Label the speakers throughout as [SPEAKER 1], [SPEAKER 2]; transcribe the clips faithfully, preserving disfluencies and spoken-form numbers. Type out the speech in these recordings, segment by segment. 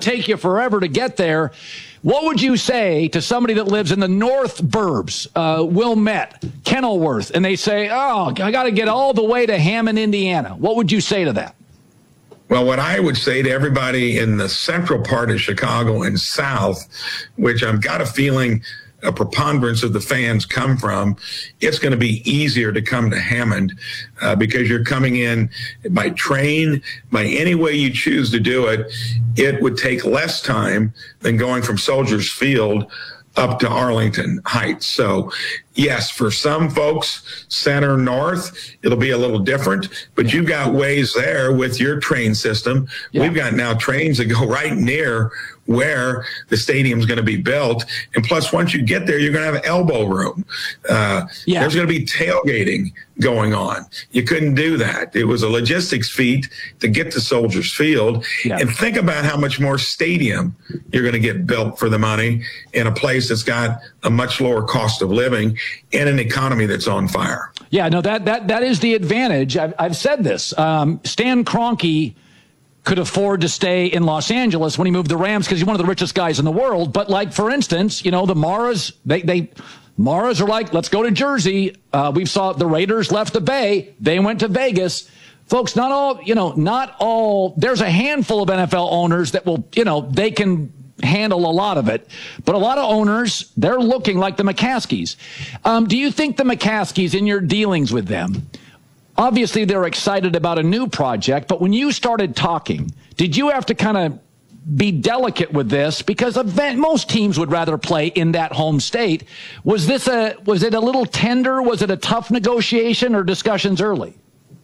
[SPEAKER 1] take you forever to get there. What would you say to somebody that lives in the North Burbs, uh, Wilmette, Kenilworth, and they say, oh, I got to get all the way to Hammond, Indiana? What would you say to that?
[SPEAKER 2] Well, what I would say to everybody in the central part of Chicago and south, which I've got a feeling a preponderance of the fans come from, it's going to be easier to come to Hammond uh, because you're coming in by train, by any way you choose to do it. It would take less time than going from Soldiers Field up to Arlington Heights. So yes, for some folks, center north, it'll be a little different, but you've got ways there with your train system. Yeah. We've got now trains that go right near where the stadium's going to be built. And plus, once you get there, you're going to have elbow room. Uh, yeah. There's going to be tailgating going on. You couldn't do that. It was a logistics feat to get to Soldiers Field. Yeah. And think about how much more stadium you're going to get built for the money in a place that's got a much lower cost of living and an economy that's on fire.
[SPEAKER 1] Yeah, no, that that that is the advantage. I've, I've said this. Um, Stan Kroenke could afford to stay in Los Angeles when he moved the Rams because he's one of the richest guys in the world. But like, for instance, you know, the Maras, they, they, Maras are like, let's go to Jersey. Uh, we saw the Raiders left the Bay. They went to Vegas. Folks, not all, you know, not all, there's a handful of N F L owners that will, you know, they can handle a lot of it. But a lot of owners, they're looking like the McCaskies. Um, do you think the McCaskies, in your dealings with them, obviously they're excited about a new project, but when you started talking, did you have to kind of be delicate with this? Because event, most teams would rather play in that home state. Was this a, was it a little tender? Was it a tough negotiation or discussions early?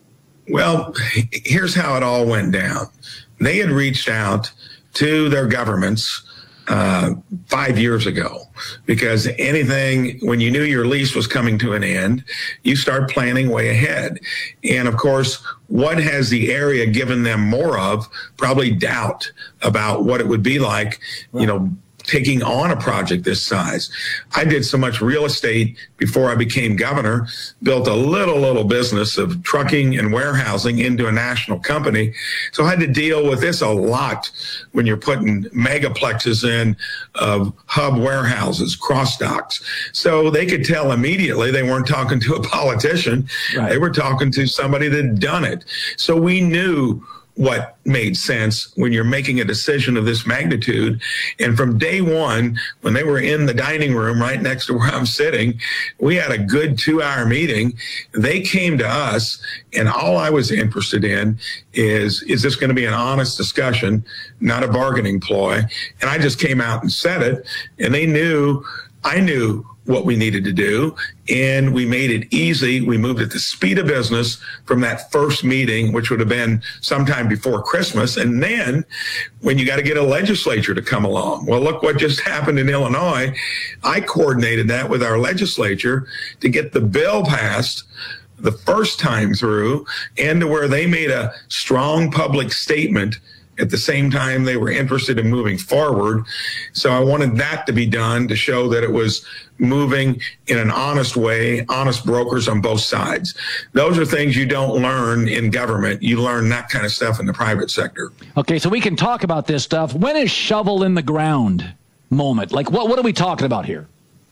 [SPEAKER 2] Well, here's how it all went down. They had reached out to their governments Uh, five years ago, because anything, when you knew your lease was coming to an end, you start planning way ahead. And of course, what has the area given them more of? Probably doubt about what it would be like, you know, taking on a project this size. I did so much real estate before I became governor, built a little, little business of trucking and warehousing into a national company. So I had to deal with this a lot when you're putting megaplexes in of hub warehouses, cross docks. So they could tell immediately they weren't talking to a politician. Right. They were talking to somebody that had done it. So we knew what made sense when you're making a decision of this magnitude. And from day one, when they were in the dining room right next to where I'm sitting, we had a good two hour meeting. They came to us, and all I was interested in is, is this going to be an honest discussion, not a bargaining ploy? And I just came out and said it, and they knew, I knew what we needed to do, and we made it easy. We moved at the speed of business from that first meeting, which would have been sometime before Christmas. And then when you got to get a legislature to come along, well, look what just happened in Illinois. I coordinated that with our legislature to get the bill passed the first time through, and to where they made a strong public statement at the same time they were interested in moving forward. So I wanted that to be done to show that it was moving in an honest way, honest brokers on both sides. Those are things you don't learn in government. You learn that kind of stuff in the private sector.
[SPEAKER 1] Okay, so we can talk about this stuff. When is shovel in the ground moment? Like, what, what are we talking about here?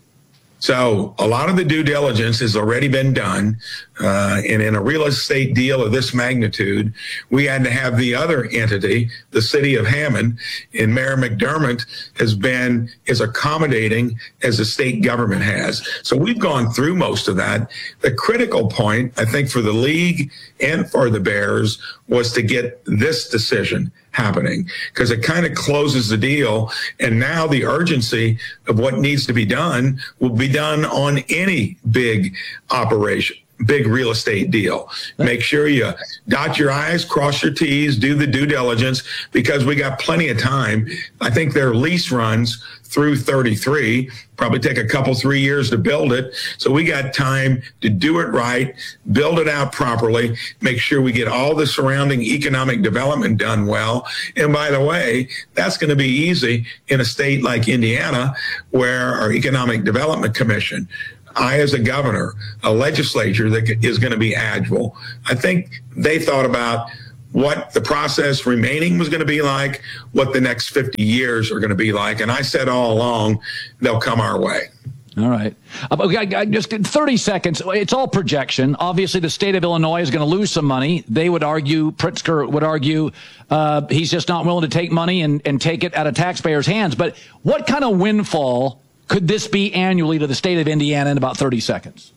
[SPEAKER 2] So a lot of the due diligence has already been done. Uh, and in a real estate deal of this magnitude, we had to have the other entity, the city of Hammond, and Mayor McDermott has been as accommodating as the state government has. So we've gone through most of that. The critical point, I think, for the league and for the Bears was to get this decision happening, because it kind of closes the deal. And now the urgency of what needs to be done will be done on any big operation, big real estate deal. Make sure you dot your I's, cross your T's, do the due diligence, because we got plenty of time. I think their lease runs through thirty-three, probably take a couple, three years to build it. So we got time to do it right, build it out properly, make sure we get all the surrounding economic development done well. And by the way, that's going to be easy in a state like Indiana, where our Economic Development Commission, I, as a governor, a legislature that is going to be agile. I think they thought about what the process remaining was going to be like, what the next fifty years are going to be like. And I said all along, they'll come our way.
[SPEAKER 1] All right. Uh, I, I just thirty seconds. It's all projection. Obviously, the state of Illinois is going to lose some money. They would argue, Pritzker would argue, uh, he's just not willing to take money and, and take it out of taxpayers' hands. But what kind of windfall could this be annually to the state of Indiana in about thirty seconds?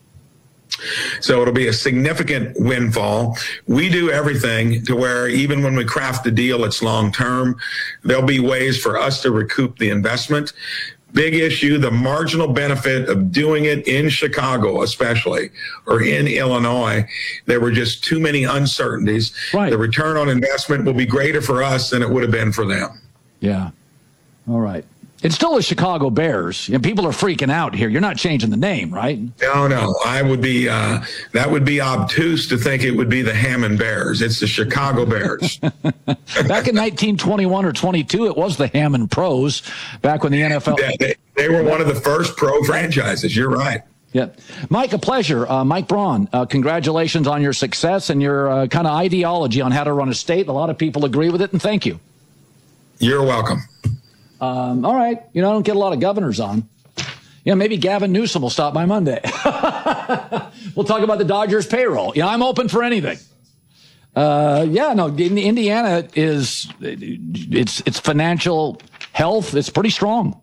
[SPEAKER 2] So it'll be a significant windfall. We do everything to where even when we craft the deal, it's long term. There'll be ways for us to recoup the investment. Big issue, the marginal benefit of doing it in Chicago, especially, or in Illinois. There were just too many uncertainties.
[SPEAKER 1] Right.
[SPEAKER 2] The return on investment will be greater for us than it would have been for them.
[SPEAKER 1] Yeah. All right. It's still the Chicago Bears, and people are freaking out here. You're not changing the name, right?
[SPEAKER 2] No, no. I would be, uh, that would be obtuse to think it would be the Hammond Bears. It's the Chicago Bears.
[SPEAKER 1] Back in nineteen twenty-one or twenty-two, it was the Hammond Pros, back when the N F L.
[SPEAKER 2] They, they, they were one of the first pro franchises. You're right.
[SPEAKER 1] Yeah. Mike, a pleasure. Uh, Mike Braun, uh, congratulations on your success and your uh, kind of ideology on how to run a state. A lot of people agree with it, and thank you.
[SPEAKER 2] You're welcome.
[SPEAKER 1] Um, all right. You know, I don't get a lot of governors on. Yeah, maybe Gavin Newsom will stop by Monday. We'll talk about the Dodgers payroll. Yeah, I'm open for anything. Uh, yeah, no, Indiana is, it's, it's financial health. It's pretty strong.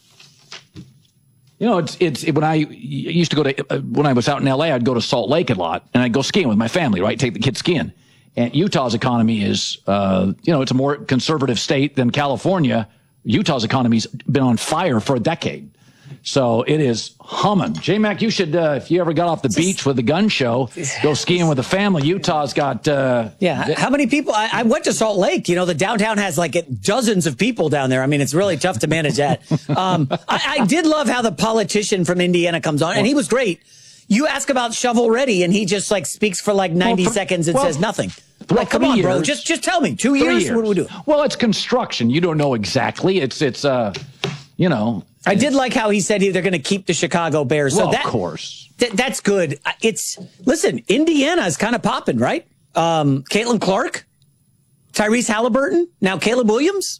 [SPEAKER 1] You know, it's, it's, it, when I used to go to, uh, when I was out in L A, I'd go to Salt Lake a lot and I'd go skiing with my family, right? Take the kids skiing. And Utah's economy is, uh, you know, it's a more conservative state than California. Utah's economy's been on fire for a decade. So it is humming. J-Mac, you should, uh, if you ever got off the beach with the gun show, go skiing with the family. Utah's got... Uh,
[SPEAKER 3] yeah, how many people? I, I went to Salt Lake. You know, the downtown has like dozens of people down there. I mean, it's really tough to manage that. Um, I, I did love how the politician from Indiana comes on, and he was great. You ask about shovel ready, and he just like speaks for like ninety well, for, seconds and well, says nothing.
[SPEAKER 1] Well,
[SPEAKER 3] like, come on,
[SPEAKER 1] years,
[SPEAKER 3] bro. Just just tell me. Two years?
[SPEAKER 1] years?
[SPEAKER 3] What do we do?
[SPEAKER 1] Well, it's construction. You don't know exactly. It's, it's uh, you know.
[SPEAKER 3] I did like how he said they're going to keep the Chicago Bears. So
[SPEAKER 1] well,
[SPEAKER 3] that,
[SPEAKER 1] of course.
[SPEAKER 3] Th- that's good. It's, listen, Indiana is kind of popping, right? Um, Caitlin Clark, Tyrese Halliburton, now Caleb Williams.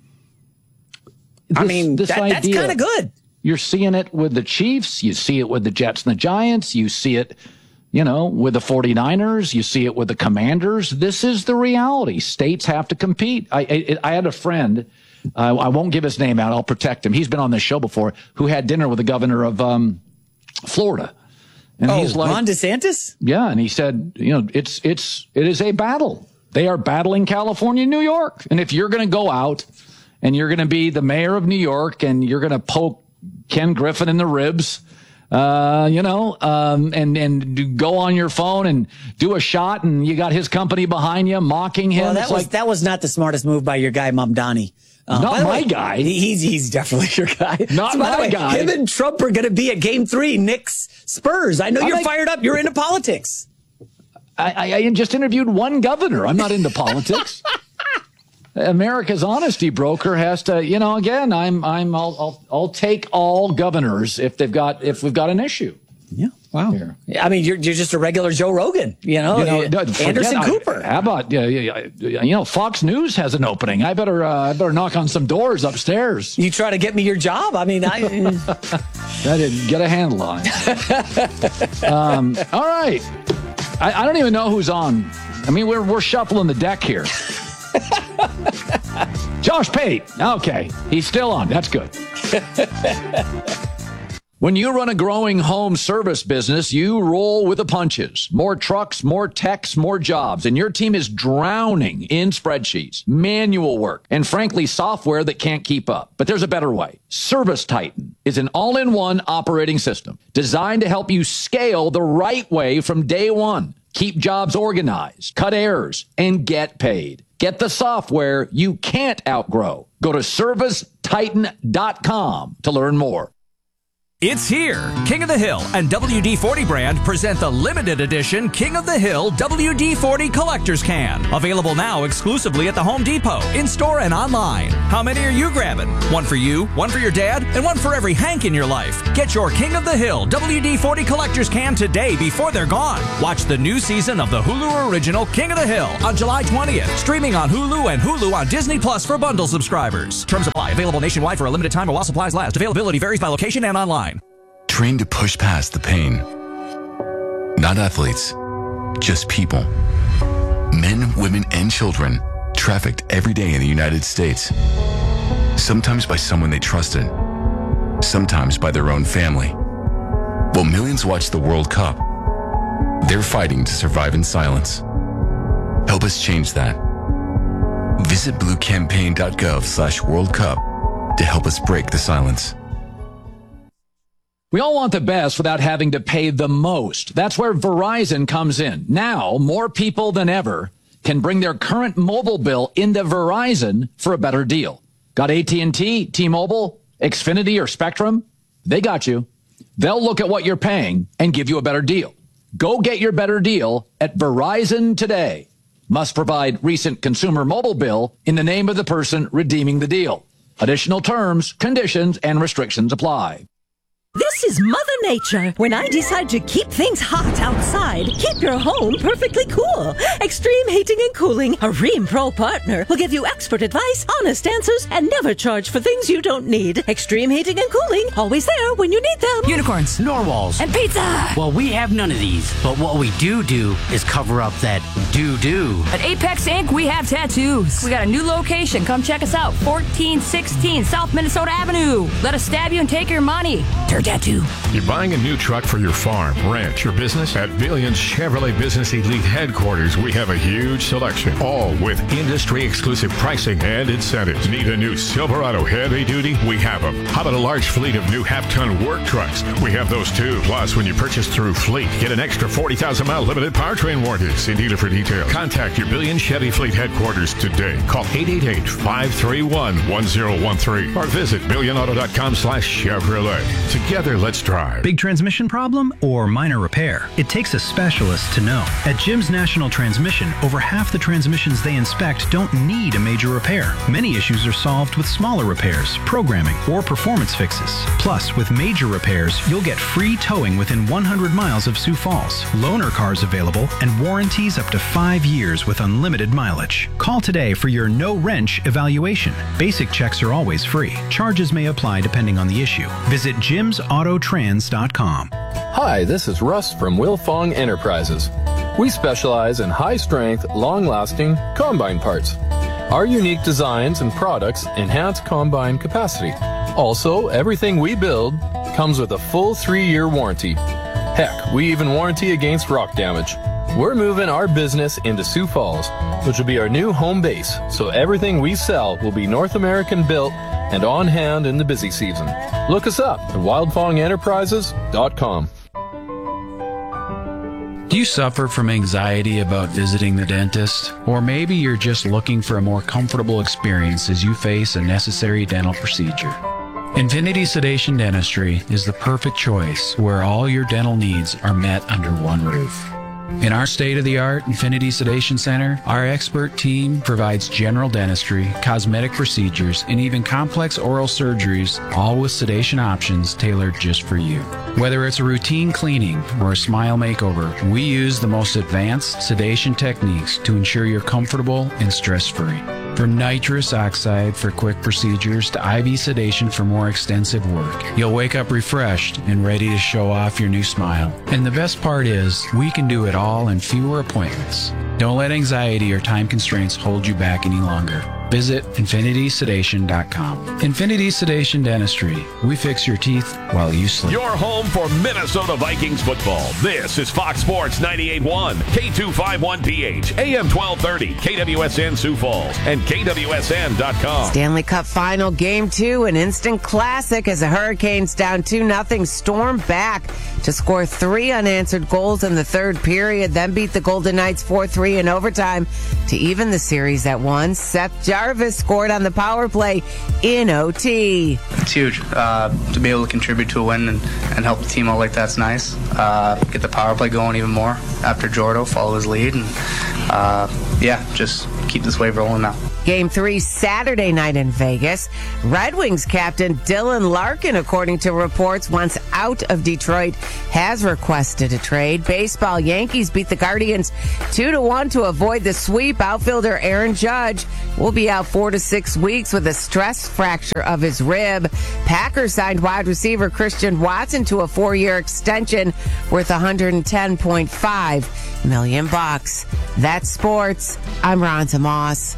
[SPEAKER 3] This, I mean, that, that's kind of good.
[SPEAKER 1] You're seeing it with the Chiefs. You see it with the Jets and the Giants. You see it, you know, with the forty-niners. You see it with the Commanders. This is the reality. States have to compete. I I, I had a friend, uh, I won't give his name out. I'll protect him. He's been on this show before, who had dinner with the governor of um, Florida. And
[SPEAKER 3] oh,
[SPEAKER 1] he's like,
[SPEAKER 3] Ron DeSantis?
[SPEAKER 1] Yeah, and he said, you know, it's it's it is a battle. They are battling California and New York. And if you're going to go out and you're going to be the mayor of New York and you're going to poke Ken Griffin in the ribs, uh, you know, um, and, and go on your phone and do a shot and you got his company behind you mocking him.
[SPEAKER 3] Well, that
[SPEAKER 1] it's
[SPEAKER 3] was,
[SPEAKER 1] like,
[SPEAKER 3] that was not the smartest move by your guy, Mamdani. Uh,
[SPEAKER 1] not my
[SPEAKER 3] way,
[SPEAKER 1] guy.
[SPEAKER 3] He's, he's definitely your guy.
[SPEAKER 1] Not
[SPEAKER 3] so,
[SPEAKER 1] my
[SPEAKER 3] way,
[SPEAKER 1] guy.
[SPEAKER 3] Him and Trump are going to be at game three, Knicks Spurs. I know you're
[SPEAKER 1] I,
[SPEAKER 3] fired up. You're into politics.
[SPEAKER 1] I, I just interviewed one governor. I'm not into politics. America's honesty broker has to, you know, again, I'm, I'm, I'll, I'll, I'll take all governors if they've got, if we've got an issue.
[SPEAKER 3] Yeah. Wow. Here. I mean, you're, you're just a regular Joe Rogan, you know, you know Anderson
[SPEAKER 1] I,
[SPEAKER 3] Cooper.
[SPEAKER 1] How about, yeah, yeah, you know, Fox News has an opening. I better, uh, I better knock on some doors upstairs.
[SPEAKER 3] You try to get me your job. I mean, I
[SPEAKER 1] that didn't get a handle on it. um, all right. I, I don't even know who's on. I mean, we're, we're shuffling the deck here. Josh Pate. Okay. He's still on. That's good. When you run a growing home service business, you roll with the punches. More trucks, more techs, more jobs, and your team is drowning in spreadsheets, manual work, and frankly, software that can't keep up. But there's a better way. Service Titan is an all-in-one operating system designed to help you scale the right way from day one. Keep jobs organized, cut errors, and get paid. Get the software you can't outgrow. Go to service titan dot com to learn more.
[SPEAKER 4] It's here. King of the Hill and W D forty brand present the limited edition King of the Hill W D forty Collector's Can. Available now exclusively at the Home Depot, in-store and online. How many are you grabbing? One for you, one for your dad, and one for every Hank in your life. Get your King of the Hill W D forty Collector's Can today before they're gone. Watch the new season of the Hulu original King of the Hill on July twentieth. Streaming on Hulu and Hulu on Disney Plus for bundle subscribers. Terms apply. Available nationwide for a limited time or while supplies last. Availability varies by location and online.
[SPEAKER 5] Trained to push past the pain. Not athletes, just people. Men, women, and children trafficked every day in the United States. Sometimes by someone they trusted, sometimes by their own family. While millions watch the World Cup, they're fighting to survive in silence. Help us change that. Visit bluecampaign.gov slash World Cup to help us break the silence.
[SPEAKER 1] We all want the best without having to pay the most. That's where Verizon comes in. Now, more people than ever can bring their current mobile bill into Verizon for a better deal. Got A T and T, T-Mobile, Xfinity, or Spectrum? They got you. They'll look at what you're paying and give you a better deal. Go get your better deal at Verizon today. Must provide recent consumer mobile bill in the name of the person redeeming the deal. Additional terms, conditions, and restrictions apply.
[SPEAKER 6] This is Mother Nature. When I decide to keep things hot outside, keep your home perfectly cool. Extreme Heating and Cooling, a Rheem Pro partner, will give you expert advice, honest answers, and never charge for things you don't need. Extreme Heating and Cooling, always there when you need them.
[SPEAKER 7] Unicorns, narwhals,
[SPEAKER 6] and pizza.
[SPEAKER 7] Well, we have none of these, but what we do do is cover up that doo-doo.
[SPEAKER 8] At Apex Incorporated, we have tattoos. We got a new location. Come check us out. fourteen sixteen South Minnesota Avenue. Let us stab you and take your money. Tattoo.
[SPEAKER 9] You're buying a new truck for your farm, ranch, or business? At Billions Chevrolet Business Elite Headquarters, we have a huge selection, all with industry-exclusive pricing and incentives. Need a new Silverado heavy duty? We have them. How about a large fleet of new half-ton work trucks? We have those too. Plus, when you purchase through Fleet, get an extra forty thousand mile limited powertrain warranty. See dealer for details. Contact your Billions Chevy Fleet Headquarters today. Call eight eight eight, five three one, one zero one three or visit billion auto dot com slash Chevrolet. Together, let's drive.
[SPEAKER 10] Big transmission problem or minor repair? It takes a specialist to know. At Jim's National Transmission, over half the transmissions they inspect don't need a major repair. Many issues are solved with smaller repairs, programming, or performance fixes. Plus, with major repairs, you'll get free towing within one hundred miles of Sioux Falls, loaner cars available, and warranties up to five years with unlimited mileage. Call today for your no-wrench evaluation. Basic checks are always free. Charges may apply depending on the issue. Visit jims auto trans dot com.
[SPEAKER 11] Hi, this is Russ from Wilfong Enterprises. We specialize in high-strength, long-lasting combine parts. Our unique designs and products enhance combine capacity. Also, everything we build comes with a full three-year warranty. Heck, we even warranty against rock damage. We're moving our business into Sioux Falls, which will be our new home base, so everything we sell will be North American built and on hand in the busy season. Look us up at wildfong enterprises dot com.
[SPEAKER 12] Do you suffer from anxiety about visiting the dentist? Or maybe you're just looking for a more comfortable experience as you face a necessary dental procedure. Infinity Sedation Dentistry is the perfect choice where all your dental needs are met under one roof. In our state-of-the-art Infinity Sedation Center, our expert team provides general dentistry, cosmetic procedures, and even complex oral surgeries, all with sedation options tailored just for you. Whether it's a routine cleaning or a smile makeover, we use the most advanced sedation techniques to ensure you're comfortable and stress-free. From nitrous oxide for quick procedures to I V sedation for more extensive work, you'll wake up refreshed and ready to show off your new smile. And the best part is, we can do it all in fewer appointments. Don't let anxiety or time constraints hold you back any longer. Visit infinity sedation dot com. Infinity Sedation Dentistry. We fix your teeth while you sleep.
[SPEAKER 13] Your home for Minnesota Vikings football. This is Fox Sports ninety-eight point one, K two fifty-one P H, A M twelve thirty, K W S N Sioux Falls, and K W S N dot com.
[SPEAKER 14] Stanley Cup Final Game two, an instant classic as the Hurricanes down two nothing storm back to score three unanswered goals in the third period, then beat the Golden Knights four three in overtime to even the series at one. Seth Jarvis Jarvis scored on the power play in O T.
[SPEAKER 15] It's huge. Uh, to be able to contribute to a win and, and help the team out like that's nice. Uh, get the power play going even more after Jordo, follow his lead, and uh, yeah, just keep this wave rolling now.
[SPEAKER 14] Game three Saturday night in Vegas. Red Wings captain Dylan Larkin, according to reports, once out of Detroit, has requested a trade. Baseball, Yankees beat the Guardians two to one to avoid the sweep. Outfielder Aaron Judge will be out four to six weeks with a stress fracture of his rib. Packers signed wide receiver Christian Watson to a four-year extension worth one hundred ten point five million bucks. That's sports. I'm Ronza Moss.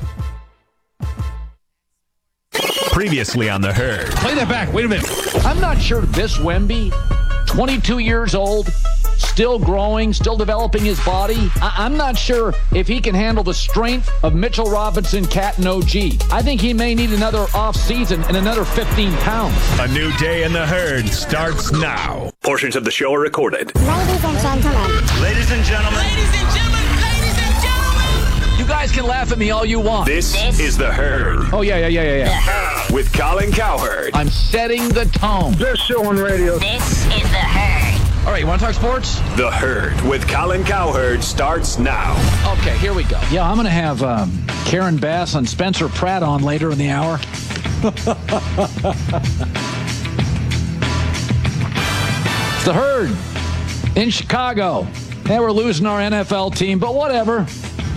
[SPEAKER 13] Previously on The Herd.
[SPEAKER 1] Play that back. Wait a minute. I'm not sure this Wemby, twenty-two years old, still growing, still developing his body. I- I'm not sure if he can handle the strength of Mitchell Robinson, Cat, and O G. I think he may need another off season and another fifteen pounds.
[SPEAKER 13] A new day in The Herd starts now. Portions of the show are recorded.
[SPEAKER 16] Ladies and gentlemen.
[SPEAKER 13] Ladies and gentlemen.
[SPEAKER 16] Ladies and gentlemen. Ladies and gentlemen.
[SPEAKER 1] You guys can laugh at me all you want.
[SPEAKER 13] This, this is The Herd.
[SPEAKER 1] Oh, yeah, yeah, yeah, yeah, yeah.
[SPEAKER 13] With Colin Cowherd.
[SPEAKER 1] I'm setting the tone.
[SPEAKER 17] Best show on radio.
[SPEAKER 16] This is The Herd.
[SPEAKER 1] All right, you want to talk sports?
[SPEAKER 13] The Herd with Colin Cowherd starts now.
[SPEAKER 1] Okay, here we go. Yeah, I'm going to have um, Karen Bass and Spencer Pratt on later in the hour. It's The Herd in Chicago. Yeah, we're losing our N F L team, but whatever.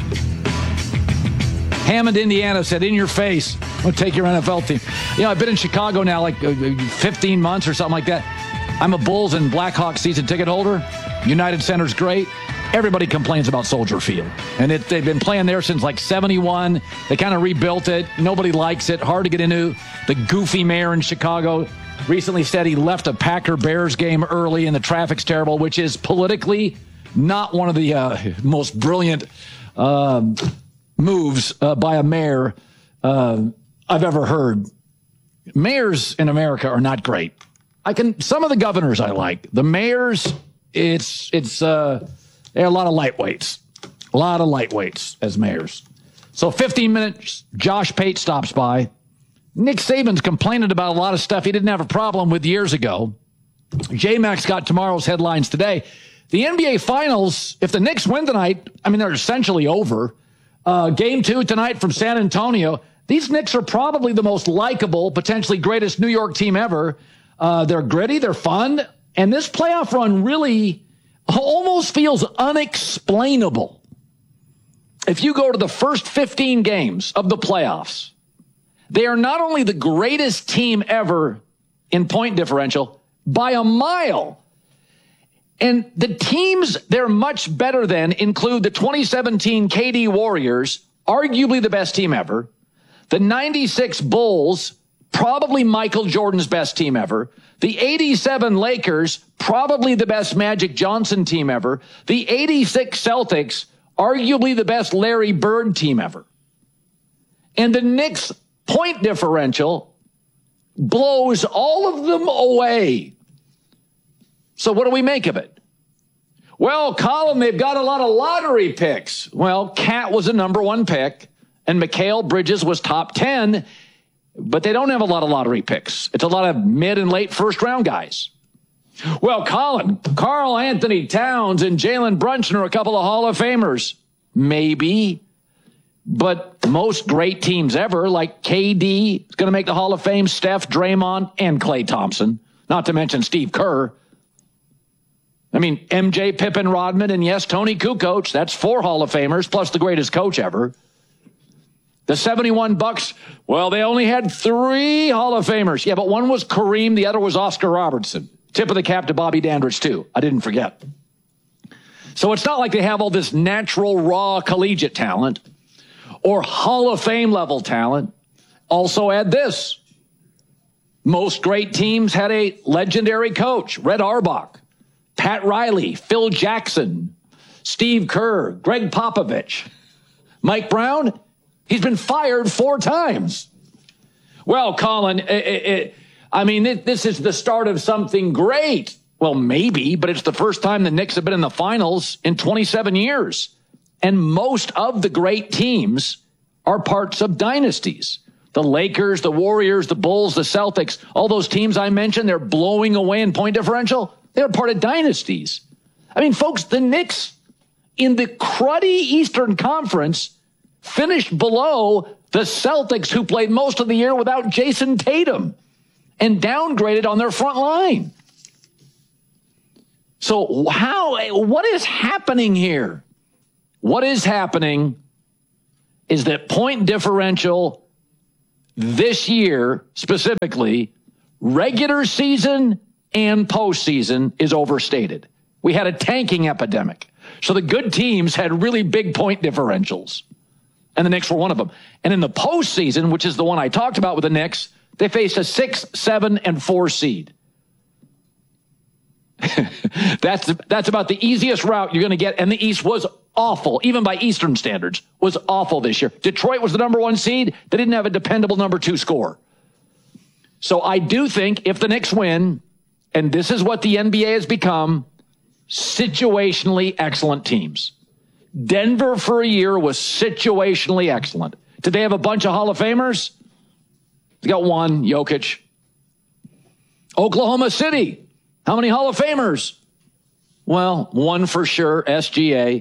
[SPEAKER 1] Hammond, Indiana said, in your face, we'll take your N F L team. You know, I've been in Chicago now like fifteen months or something like that. I'm a Bulls and Blackhawks season ticket holder. United Center's great. Everybody complains about Soldier Field. And it, they've been playing there since like seventy-one. They kind of rebuilt it. Nobody likes it. Hard to get into. The goofy mayor in Chicago recently said he left a Packer-Bears game early and the traffic's terrible, which is politically not one of the uh, most brilliant um, moves uh, by a mayor uh, I've ever heard. Mayors in America are not great. I can some of the governors I like. The mayors, it's it's uh, there are a lot of lightweights, a lot of lightweights as mayors. So fifteen minutes, Josh Pate stops by. Nick Saban's complaining about a lot of stuff he didn't have a problem with years ago. J-Max got tomorrow's headlines today. The N B A Finals, if the Knicks win tonight, I mean, they're essentially over. Uh, game two tonight from San Antonio. These Knicks are probably the most likable, potentially greatest New York team ever. Uh, they're gritty, they're fun, and this playoff run really almost feels unexplainable. If you go to the first fifteen games of the playoffs, they are not only the greatest team ever in point differential by a mile. And the teams they're much better than include the twenty seventeen K D Warriors, arguably the best team ever, the ninety-six Bulls, probably Michael Jordan's best team ever, the eighty-seven Lakers, probably the best Magic Johnson team ever, the eighty-six Celtics, arguably the best Larry Bird team ever. And the Knicks' point differential blows all of them away. So what do we make of it? Well, Colin, they've got a lot of lottery picks. Well, Cat was a number one pick, and Mikal Bridges was top ten, but they don't have a lot of lottery picks. It's a lot of mid and late first round guys. Well, Colin, Karl Anthony Towns and Jalen Brunson are a couple of Hall of Famers. Maybe. But most great teams ever, like K D, is going to make the Hall of Fame, Steph, Draymond, and Klay Thompson, not to mention Steve Kerr. I mean, M J, Pippen, Rodman, and yes, Tony Kukoc. That's four Hall of Famers, plus the greatest coach ever. The seventy-one Bucks, well, they only had three Hall of Famers. Yeah, but one was Kareem, the other was Oscar Robertson. Tip of the cap to Bobby Dandridge, too. I didn't forget. So it's not like they have all this natural, raw collegiate talent or Hall of Fame level talent. Also add this. Most great teams had a legendary coach, Red Auerbach, Pat Riley, Phil Jackson, Steve Kerr, Greg Popovich. Mike Brown, he's been fired four times. Well, Colin, it, it, I mean, it, this is the start of something great. Well, maybe, but it's the first time the Knicks have been in the finals in twenty-seven years. And most of the great teams are parts of dynasties. The Lakers, the Warriors, the Bulls, the Celtics, all those teams I mentioned, they're blowing away in point differential. They're part of dynasties. I mean, folks, the Knicks in the cruddy Eastern Conference finished below the Celtics, who played most of the year without Jason Tatum, and downgraded on their front line. So how, what is happening here? What is happening is that point differential this year, specifically, regular season and postseason, is overstated. We had a tanking epidemic. So the good teams had really big point differentials, and the Knicks were one of them. And in the postseason, which is the one I talked about with the Knicks, they faced a six, seven, and four seed. that's that's about the easiest route you're going to get, and the East was awful, even by Eastern standards, was awful this year. Detroit was the number one seed. They didn't have a dependable number two scorer. So I do think if the Knicks win, and this is what the N B A has become, situationally excellent teams. Denver for a year was situationally excellent. Did they have a bunch of Hall of Famers? They got one, Jokic. Oklahoma City, how many Hall of Famers? Well, one for sure, S G A.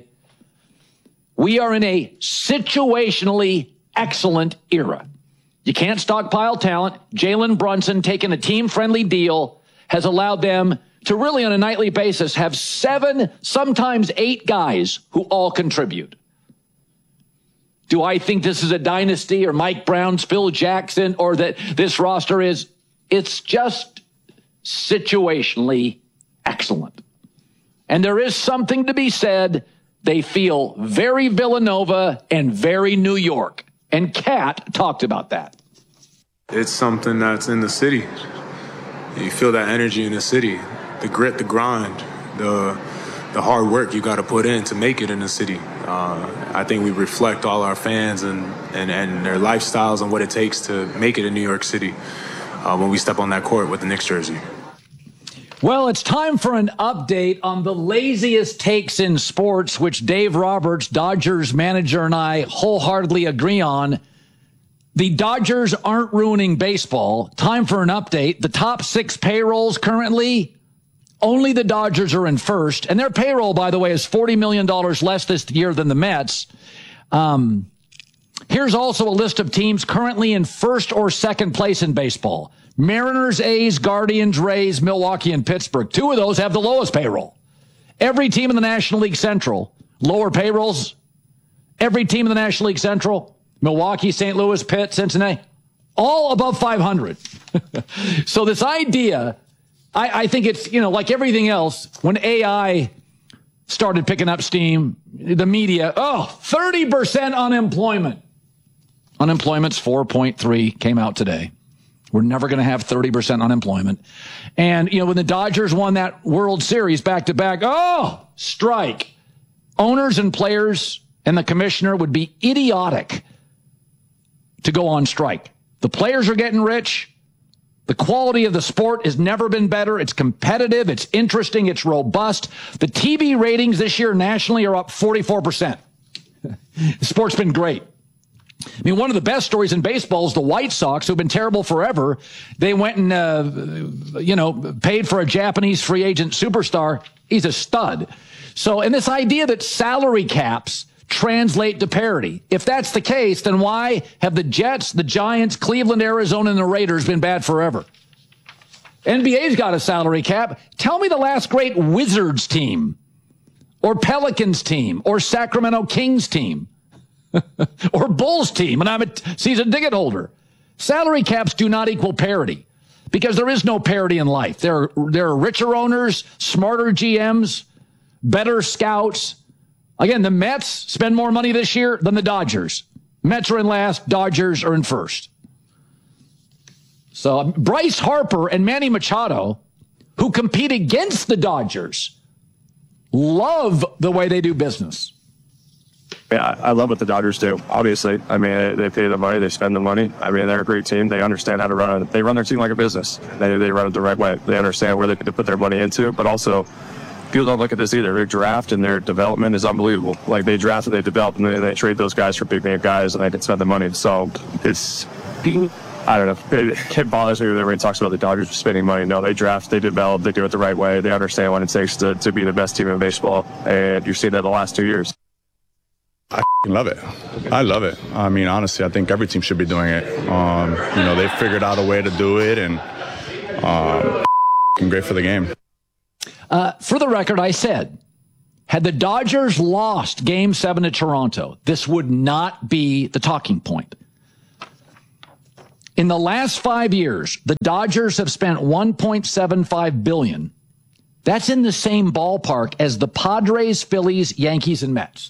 [SPEAKER 1] We are in a situationally excellent era. You can't stockpile talent. Jalen Brunson taking a team-friendly deal has allowed them to really on a nightly basis have seven, sometimes eight guys who all contribute. Do I think this is a dynasty or Mike Brown, Phil Jackson, or that this roster is? It's just situationally excellent. And there is something to be said. They feel very Villanova and very New York. And Kat talked about that.
[SPEAKER 17] It's something that's in the city. You feel that energy in the city. The grit, the grind, the the hard work you got to put in to make it in the city. Uh, I think we reflect all our fans and, and, and their lifestyles and what it takes to make it in New York City uh, when we step on that court with the Knicks jersey.
[SPEAKER 1] Well, it's time for an update on the laziest takes in sports, which Dave Roberts, Dodgers manager, and I wholeheartedly agree on. The Dodgers aren't ruining baseball. Time for an update. The top six payrolls currently, only the Dodgers are in first. And their payroll, by the way, is forty million dollars less this year than the Mets. Um, here's also a list of teams currently in first or second place in baseball. Mariners, A's, Guardians, Rays, Milwaukee, and Pittsburgh. Two of those have the lowest payroll. Every team in the National League Central, lower payrolls. Every team in the National League Central, Milwaukee, Saint Louis, Pitt, Cincinnati, all above five hundred. So this idea, I, I think it's, you know, like everything else, when A I started picking up steam, the media, oh, thirty percent unemployment. Unemployment's four point three, came out today. We're never going to have thirty percent unemployment. And, you know, when the Dodgers won that World Series back to back, oh, strike. Owners and players and the commissioner would be idiotic to go on strike. The players are getting rich. The quality of the sport has never been better. It's competitive. It's interesting. It's robust. The T V ratings this year nationally are up forty-four percent. The sport's been great. I mean, one of the best stories in baseball is the White Sox, who've been terrible forever. They went and, uh, you know, paid for a Japanese free agent superstar. He's a stud. So, and this idea that salary caps translate to parity. If that's the case, then why have the Jets, the Giants, Cleveland, Arizona, and the Raiders been bad forever? N B A's got a salary cap. Tell me the last great Wizards team, or Pelicans team, or Sacramento Kings team. Or Bulls team, and I'm a season ticket holder. Salary caps do not equal parity because there is no parity in life. There are, there are richer owners, smarter G Ms, better scouts. Again, the Mets spend more money this year than the Dodgers. Mets are in last, Dodgers are in first. So Bryce Harper and Manny Machado, who compete against the Dodgers, love the way they do business.
[SPEAKER 18] Yeah, I love what the Dodgers do. Obviously, I mean, they pay the money, they spend the money. I mean, they're a great team. They understand how to run it. They run their team like a business. They they run it the right way. They understand where they need to put their money into, but also people don't look at this either. Their draft and their development is unbelievable. Like, they draft and they develop, and they, they trade those guys for big name guys, and they can spend the money. So it's, I don't know. It, it bothers me when everybody talks about the Dodgers spending money. No, they draft, they develop, they do it the right way. They understand what it takes to, to be the best team in baseball, and you've seen that the last two years.
[SPEAKER 19] I love it. I love it. I mean, honestly, I think every team should be doing it. Um, you know, they figured out a way to do it, and um, great for the game.
[SPEAKER 1] Uh, for the record, I said, had the Dodgers lost Game seven to Toronto, this would not be the talking point. In the last five years, the Dodgers have spent one point seven five billion dollars. That's in the same ballpark as the Padres, Phillies, Yankees, and Mets.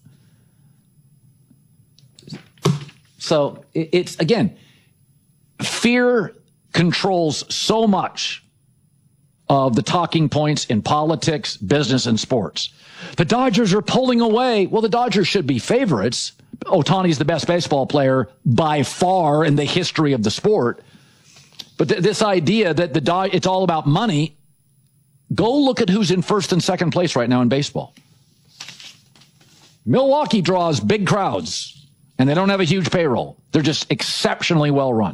[SPEAKER 1] So it's, again, fear controls so much of the talking points in politics, business, and sports. The Dodgers are pulling away. Well, the Dodgers should be favorites. Ohtani's the best baseball player by far in the history of the sport. But th- this idea that the Do- it's all about money, go look at who's in first and second place right now in baseball. Milwaukee draws big crowds. And they don't have a huge payroll. They're just exceptionally well run.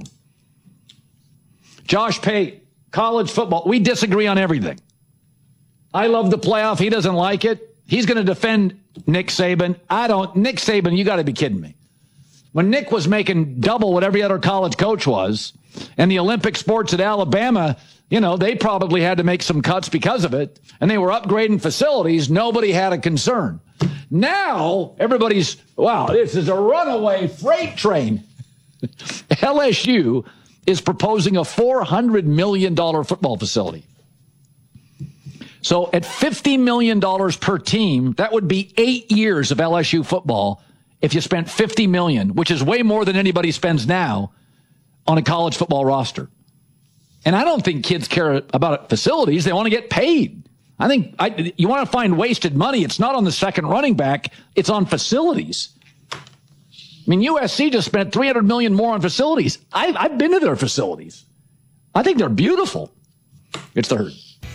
[SPEAKER 1] Josh Pate, college football. We disagree on everything. I love the playoff. He doesn't like it. He's going to defend Nick Saban. I don't. Nick Saban, you got to be kidding me. When Nick was making double what every other college coach was, and the Olympic sports at Alabama, you know, they probably had to make some cuts because of it, and they were upgrading facilities. Nobody had a concern. Now, everybody's, wow, this is a runaway freight train. L S U is proposing a four hundred million dollars football facility. So at fifty million dollars per team, that would be eight years of L S U football if you spent fifty million dollars, which is way more than anybody spends now on a college football roster. And I don't think kids care about facilities. They want to get paid. I think I, you want to find wasted money. It's not on the second running back. It's on facilities. I mean, U S C just spent three hundred million dollars more on facilities. I've, I've been to their facilities. I think they're beautiful. It's the Herd.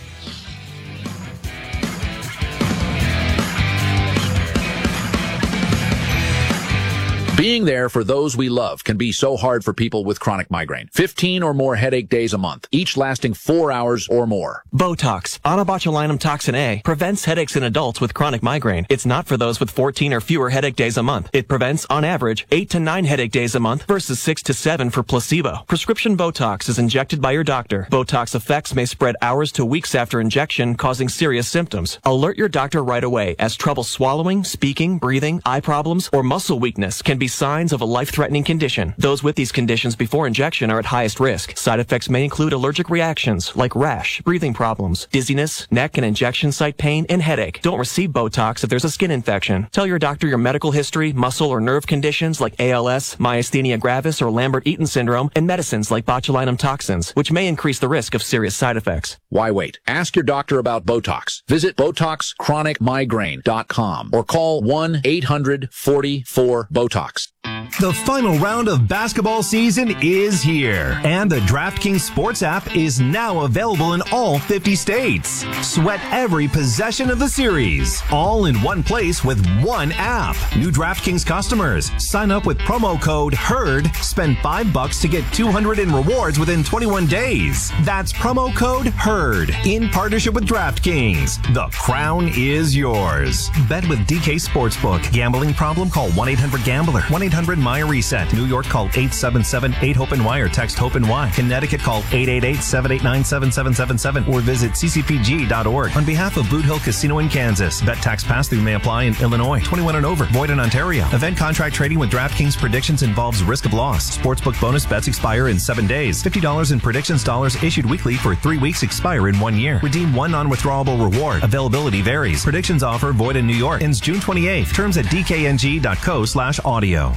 [SPEAKER 20] Being there for those we love can be so hard for people with chronic migraine. fifteen or more headache days a month, each lasting four hours or more.
[SPEAKER 21] Botox, onabotulinum toxin A, prevents headaches in adults with chronic migraine. It's not for those with fourteen or fewer headache days a month. It prevents, on average, eight to nine headache days a month versus six to seven for placebo. Prescription Botox is injected by your doctor. Botox effects may spread hours to weeks after injection, causing serious symptoms. Alert your doctor right away, as trouble swallowing, speaking, breathing, eye problems, or muscle weakness can be signs of a life-threatening condition. Those with these conditions before injection are at highest risk. Side effects may include allergic reactions like rash, breathing problems, dizziness, neck and injection site pain, and headache. Don't receive Botox if there's a skin infection. Tell your doctor your medical history, muscle or nerve conditions like A L S, myasthenia gravis, or Lambert-Eaton syndrome, and medicines like botulinum toxins, which may increase the risk of serious side effects.
[SPEAKER 20] Why wait? Ask your doctor about Botox. Visit Botox Chronic Migraine dot com or call one eight hundred forty-four BOTOX.
[SPEAKER 22] The final round of basketball season is here, and the DraftKings Sports app is now available in all fifty states. Sweat every possession of the series, all in one place with one app. New DraftKings customers, sign up with promo code HERD, spend five bucks to get two hundred in rewards within twenty-one days. That's promo code HERD, in partnership with DraftKings. The crown is yours. Bet with D K Sportsbook. Gambling problem? Call one eight hundred gambler. one eight hundred M Y reset. New York, call eight seven seven eight hope N Y or text HOPE N Y. Connecticut, call eight eight eight seven eight nine seven seven seven seven or visit c c p g dot org. On behalf of Boot Hill Casino in Kansas, bet tax pass-through may apply in Illinois. twenty-one and over. Void in Ontario. Event contract trading with DraftKings predictions involves risk of loss. Sportsbook bonus bets expire in seven days. fifty dollars in predictions dollars issued weekly for three weeks expire in one year. Redeem one non-withdrawable reward. Availability varies. Predictions offer void in New York. Ends June twenty-eighth. Terms at d k n g dot co slash audio.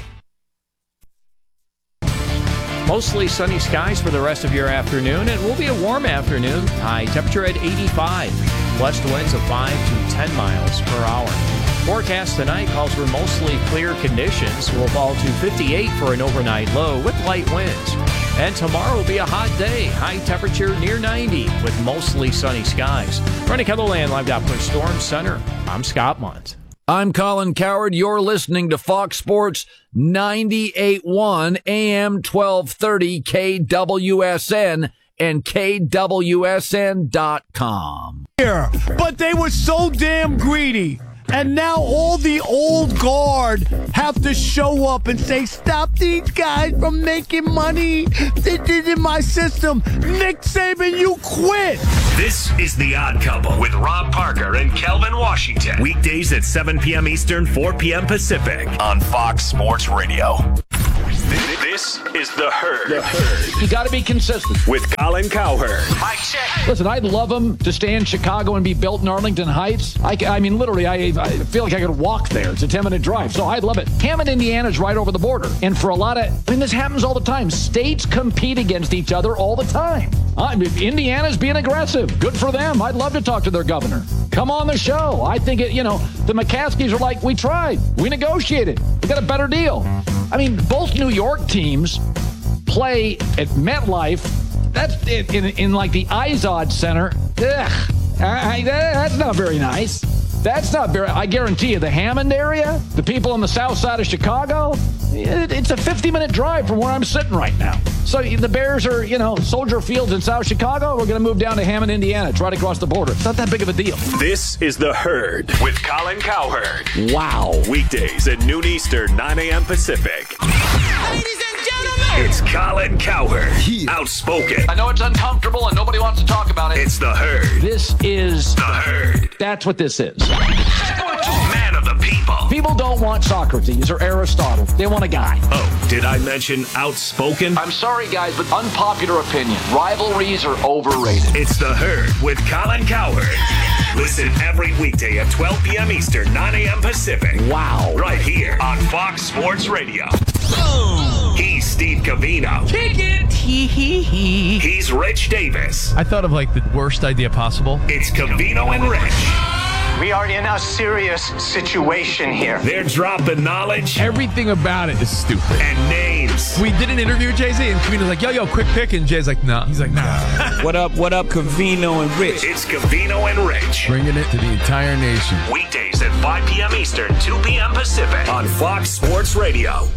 [SPEAKER 23] Mostly sunny skies for the rest of your afternoon. It will be a warm afternoon. High temperature at eighty-five. West winds of five to ten miles per hour. Forecast tonight calls for mostly clear conditions. Will fall to fifty-eight for an overnight low with light winds. And tomorrow will be a hot day. High temperature near ninety with mostly sunny skies. Running KELOLAND Live Doppler Storm Center. I'm Scott Munt.
[SPEAKER 1] I'm Colin Cowherd. You're listening to Fox Sports ninety-eight point one A M twelve thirty K W S N and K W S N dot com.
[SPEAKER 2] Here, but they were so damn greedy. And now all the old guard have to show up and say, stop these guys from making money. This isn't my system. Nick Saban, you quit.
[SPEAKER 3] This is The Odd Couple with Rob Parker and Kelvin Washington. Weekdays at seven p.m. Eastern, four p.m. Pacific on Fox Sports Radio. This is The Herd.
[SPEAKER 1] The Herd. You got to be consistent.
[SPEAKER 3] With Colin Cowherd.
[SPEAKER 1] Mike check. Listen, I'd love them to stay in Chicago and be built in Arlington Heights. I, I mean, literally, I, I feel like I could walk there. It's a ten-minute drive, so I'd love it. Hammond, Indiana is right over the border. And for a lot of, I mean, this happens all the time. States compete against each other all the time. Uh, Indiana's being aggressive. Good for them. I'd love to talk to their governor. Come on the show. I think, it. you know, the McCaskies are like, we tried. We negotiated. We got a better deal. I mean, both New York teams play at MetLife. That's in, in, in like the Izod Center. Ugh, I, I, that's not very nice. That's not very, I guarantee you, the Hammond area, the people on the south side of Chicago, it, it's a fifty-minute drive from where I'm sitting right now. So the Bears are, you know, Soldier Fields in South Chicago. We're going to move down to Hammond, Indiana, try to cross the border. It's not that big of a deal.
[SPEAKER 3] This is The Herd with Colin Cowherd.
[SPEAKER 1] Wow.
[SPEAKER 3] Weekdays at noon Eastern, nine a.m. Pacific.
[SPEAKER 16] Ladies and gentlemen,
[SPEAKER 3] it's Colin Cowherd. Outspoken.
[SPEAKER 1] I know it's uncomfortable and nobody wants to talk about it.
[SPEAKER 3] It's The Herd.
[SPEAKER 1] This is
[SPEAKER 3] The Herd.
[SPEAKER 1] That's what this is.
[SPEAKER 3] Man of the people.
[SPEAKER 1] People don't want Socrates or Aristotle. They want a guy.
[SPEAKER 3] Oh, did I mention outspoken?
[SPEAKER 1] I'm sorry, guys, but unpopular opinion. Rivalries are overrated.
[SPEAKER 3] It's The Herd with Colin Cowherd. Listen every weekday at twelve p.m. Eastern, nine a.m. Pacific.
[SPEAKER 1] Wow.
[SPEAKER 3] Right here on Fox Sports Radio. Oh. He's Steve Covino.
[SPEAKER 16] kick it. Hee hee hee.
[SPEAKER 3] He's Rich Davis.
[SPEAKER 4] I thought of like the worst idea possible.
[SPEAKER 3] It's Covino and Rich.
[SPEAKER 24] We are in a serious situation here.
[SPEAKER 3] They're dropping knowledge.
[SPEAKER 4] Everything about it is stupid.
[SPEAKER 3] And names.
[SPEAKER 4] We did an interview with Jay-Z, and Covino's like, yo, yo, quick pick. And Jay's like, nah. He's like, nah.
[SPEAKER 25] What up, what up, Covino and Rich?
[SPEAKER 3] It's Covino and Rich.
[SPEAKER 4] Bringing it to the entire nation.
[SPEAKER 3] Weekdays at five p.m. Eastern, two p.m. Pacific on Fox Sports Radio.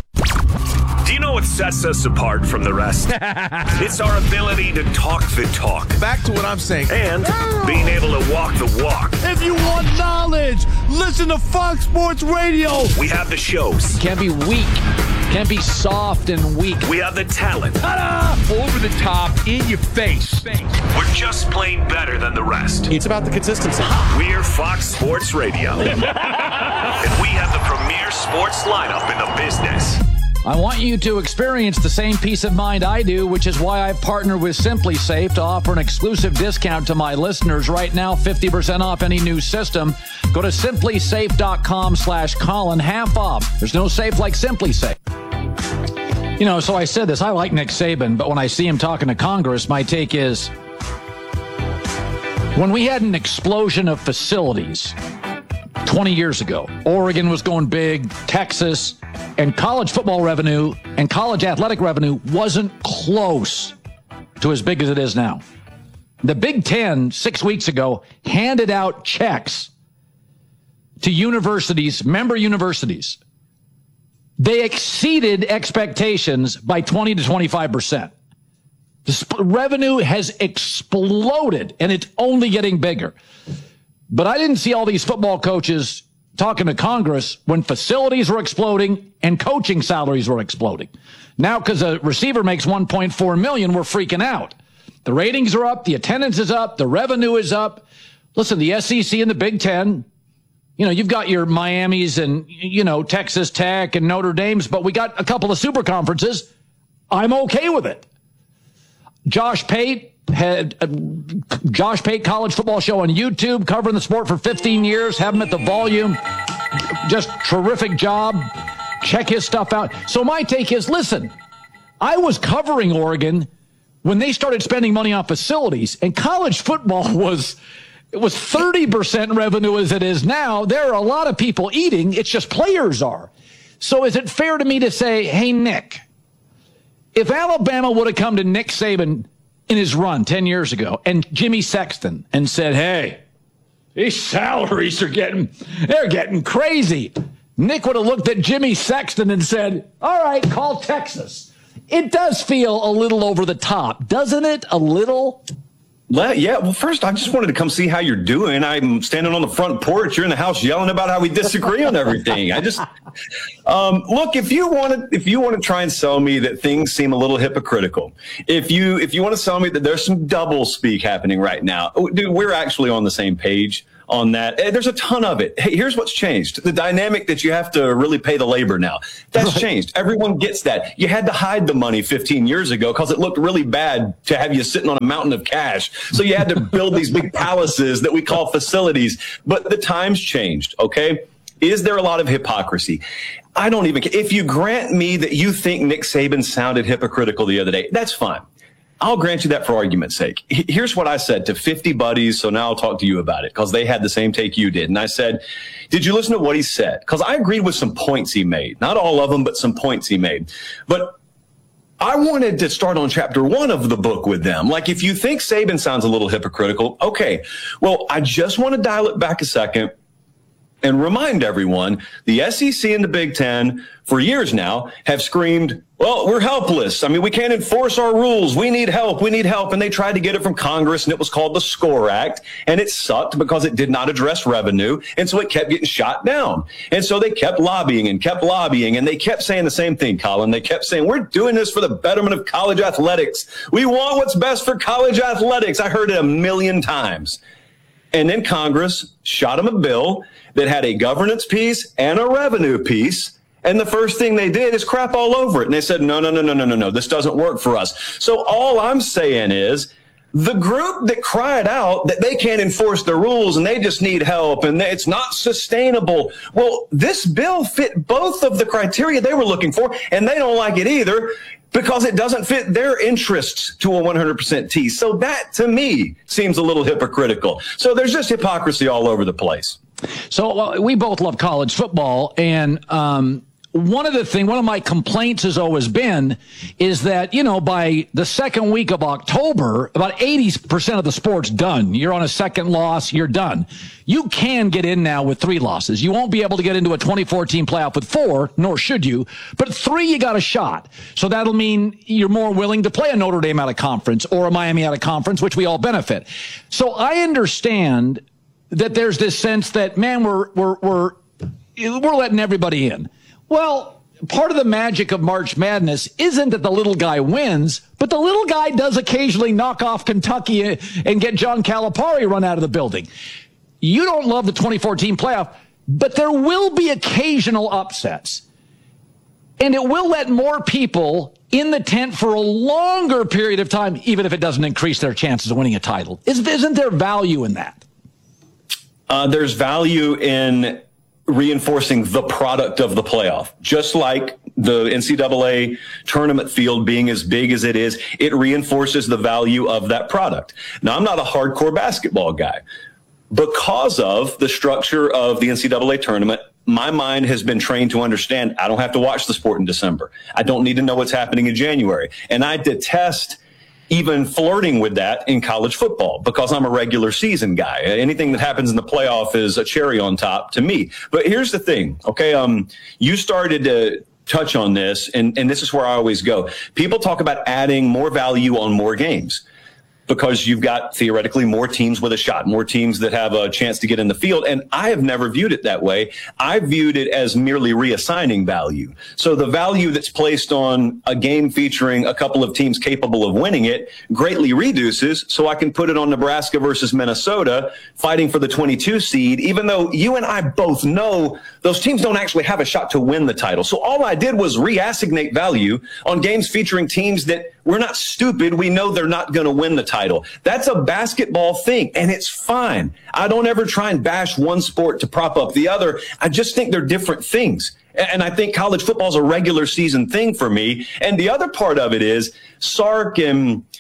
[SPEAKER 3] Do you know what sets us apart from the rest? It's our ability to talk the talk.
[SPEAKER 4] Back to what I'm saying.
[SPEAKER 3] And being able to walk the walk.
[SPEAKER 2] If you want knowledge, listen to Fox Sports Radio.
[SPEAKER 3] We have the shows.
[SPEAKER 1] Can't be weak. Can't be soft and weak.
[SPEAKER 3] We have the talent.
[SPEAKER 4] Ta-da! Over the top, in your face.
[SPEAKER 3] We're just plain better than the rest.
[SPEAKER 18] It's about the consistency.
[SPEAKER 3] We're Fox Sports Radio. And we have the premier sports lineup in the business.
[SPEAKER 1] I want you to experience the same peace of mind I do, which is why I've partnered with Simply Safe to offer an exclusive discount to my listeners right now, fifty percent off any new system. Go to simply safe dot com slash Colin, half off. There's no safe like Simply Safe. You know, so I said this, I like Nick Saban, but when I see him talking to Congress, my take is, when we had an explosion of facilities twenty years ago, Oregon was going big, Texas, and college football revenue and college athletic revenue wasn't close to as big as it is now. The Big Ten, six weeks ago, handed out checks to universities, member universities. They exceeded expectations by twenty to twenty-five percent. The sp- revenue has exploded, and it's only getting bigger. But I didn't see all these football coaches talking to Congress when facilities were exploding and coaching salaries were exploding. Now, because a receiver makes one point four million dollars, we're freaking out. The ratings are up, the attendance is up, the revenue is up. Listen, the S E C and the Big Ten, you know, you've got your Miamis and, you know, Texas Tech and Notre Dame's, but we got a couple of super conferences. I'm okay with it. Josh Pate had uh, Josh Pate College Football Show on YouTube, covering the sport for fifteen years, have him at the volume. Just terrific job. Check his stuff out. So my take is, listen, I was covering Oregon when they started spending money on facilities, and college football was, it was thirty percent revenue as it is now. There are a lot of people eating. It's just players are. So is it fair to me to say, hey, Nick, if Alabama would have come to Nick Saban in his run ten years ago and Jimmy Sexton and said, hey, these salaries are getting, they're getting crazy. Nick would have looked at Jimmy Sexton and said, all right, call Texas. It does feel a little over the top, doesn't it? A little?
[SPEAKER 5] Well, yeah. Well, first, I just wanted to come see how you're doing. I'm standing on the front porch. You're in the house yelling about how we disagree on everything. I just um, look. If you want to, if you want to try and sell me that things seem a little hypocritical, if you if you want to sell me that there's some double speak happening right now, dude, we're actually on the same page on that. There's a ton of it. Hey, here's what's changed. The dynamic that you have to really pay the labor now. That's right. Changed. Everyone gets that. You had to hide the money fifteen years ago because it looked really bad to have you sitting on a mountain of cash. So you had to build these big palaces that we call facilities. But the times changed, okay? Is there a lot of hypocrisy? I don't even care. If you grant me that you think Nick Saban sounded hypocritical the other day, that's fine. I'll grant you that for argument's sake. Here's what I said to fifty buddies, so now I'll talk to you about it, because they had the same take you did. And I said, did you listen to what he said? Because I agreed with some points he made. Not all of them, but some points he made. But I wanted to start on chapter one of the book with them. Like, if you think Saban sounds a little hypocritical, okay. Well, I just want to dial it back a second and remind everyone, the S E C and the Big Ten for years now have screamed, well, we're helpless. I mean, we can't enforce our rules. We need help. We need help. And they tried to get it from Congress, and it was called the SCORE Act. And it sucked because it did not address revenue. And so it kept getting shot down. And so they kept lobbying and kept lobbying. And they kept saying the same thing, Colin. They kept saying, we're doing this for the betterment of college athletics. We want what's best for college athletics. I heard it a million times. And then Congress shot them a bill that had a governance piece and a revenue piece. And the first thing they did is crap all over it. And they said, no, no, no, no, no, no, no, this doesn't work for us. So all I'm saying is the group that cried out that they can't enforce the rules and they just need help and it's not sustainable. Well, this bill fit both of the criteria they were looking for, and they don't like it either because it doesn't fit their interests to a one hundred percent T. So that, to me, seems a little hypocritical. So there's just hypocrisy all over the place.
[SPEAKER 1] So uh, we both love college football, and um, one of the things, one of my complaints has always been is that, you know, by the second week of October, about eighty percent of the sport's done. You're on a second loss, you're done. You can get in now with three losses. You won't be able to get into a twenty-four team playoff with four, nor should you. But three, you got a shot. So that'll mean you're more willing to play a Notre Dame out of conference or a Miami out of conference, which we all benefit. So I understand that there's this sense that, man, we're we're we're we're letting everybody in. Well, part of the magic of March Madness isn't that the little guy wins, but the little guy does occasionally knock off Kentucky and get John Calipari run out of the building. You don't love the twenty-four team playoff, but there will be occasional upsets. And it will let more people in the tent for a longer period of time, even if it doesn't increase their chances of winning a title. Isn't there value in that?
[SPEAKER 5] Uh, there's value in reinforcing the product of the playoff. Just like the N C double A tournament field being as big as it is, it reinforces the value of that product. Now, I'm not a hardcore basketball guy. Because of the structure of the N C double A tournament, my mind has been trained to understand I don't have to watch the sport in December. I don't need to know what's happening in January. And I detest even flirting with that in college football because I'm a regular season guy. Anything that happens in the playoff is a cherry on top to me. But here's the thing, okay? Um, you started to touch on this, and, and this is where I always go. People talk about adding more value on more games because you've got theoretically more teams with a shot, more teams that have a chance to get in the field. And I have never viewed it that way. I viewed it as merely reassigning value. So the value that's placed on a game featuring a couple of teams capable of winning it greatly reduces, so I can put it on Nebraska versus Minnesota fighting for the twenty-two seed, even though you and I both know those teams don't actually have a shot to win the title. So all I did was reassignate value on games featuring teams that we're not stupid. We know they're not going to win the title. That's a basketball thing, and it's fine. I don't ever try and bash one sport to prop up the other. I just think they're different things. And I think college football is a regular season thing for me. And the other part of it is Sark and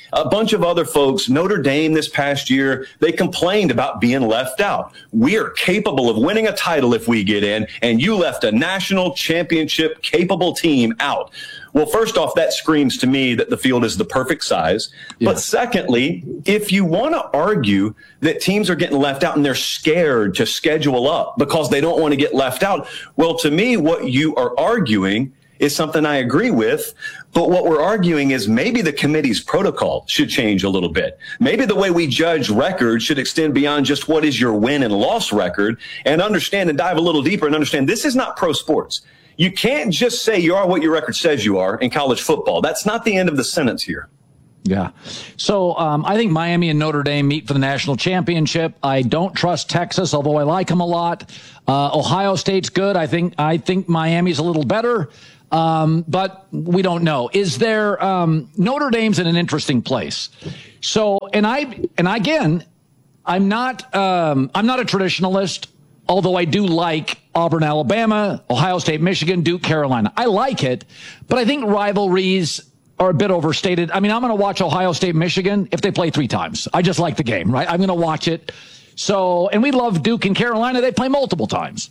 [SPEAKER 5] A bunch of other folks, Notre Dame this past year, they complained about being left out. We are capable of winning a title if we get in, and you left a national championship capable team out. Well, first off, that screams to me that the field is the perfect size. Yeah. But secondly, if you want to argue that teams are getting left out and they're scared to schedule up because they don't want to get left out, well, to me, what you are arguing is something I agree with. But what we're arguing is maybe the committee's protocol should change a little bit. Maybe the way we judge records should extend beyond just what is your win and loss record, and understand and dive a little deeper and understand this is not pro sports. You can't just say you are what your record says you are in college football. That's not the end of the sentence here.
[SPEAKER 1] Yeah. So um, I think Miami and Notre Dame meet for the national championship. I don't trust Texas, although I like them a lot. Uh, Ohio State's good. I think I think Miami's a little better, um, but we don't know. Is there um, Notre Dame's in an interesting place? So and I and again, I'm not um, I'm not a traditionalist. Although I do like Auburn, Alabama, Ohio State, Michigan, Duke, Carolina. I like it, but I think rivalries are a bit overstated. I mean, I'm going to watch Ohio State, Michigan if they play three times. I just like the game, right? I'm going to watch it. So, and we love Duke and Carolina. They play multiple times.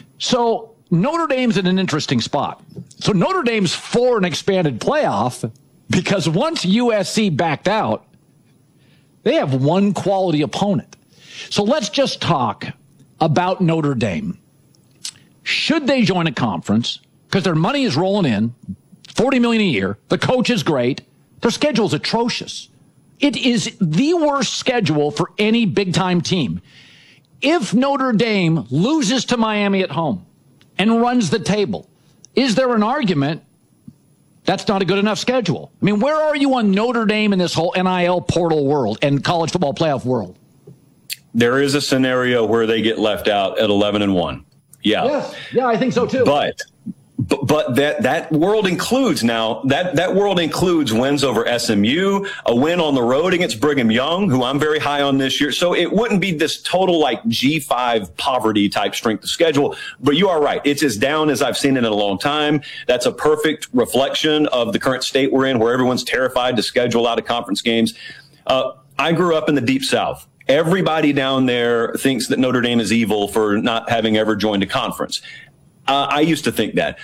[SPEAKER 1] So Notre Dame's in an interesting spot. So Notre Dame's for an expanded playoff because once U S C backed out, they have one quality opponent. So let's just talk about Notre Dame. Should they join a conference? Because their money is rolling in, forty million dollars a year. The coach is great. Their schedule is atrocious. It is the worst schedule for any big-time team. If Notre Dame loses to Miami at home and runs the table, is there an argument that's not a good enough schedule? I mean, where are you on Notre Dame in this whole N I L portal world and college football playoff world?
[SPEAKER 5] There is a scenario where they get left out at eleven and one. Yeah.
[SPEAKER 1] Yes. Yeah, I think so too.
[SPEAKER 5] But but, but that that world includes now that that world includes wins over S M U, a win on the road against Brigham Young, who I'm very high on this year. So it wouldn't be this total like G five poverty type strength of schedule. But you are right. It's as down as I've seen it in a long time. That's a perfect reflection of the current state we're in, where everyone's terrified to schedule out of conference games. Uh, I grew up in the Deep South. Everybody down there thinks that Notre Dame is evil for not having ever joined a conference. Uh, I used to think that.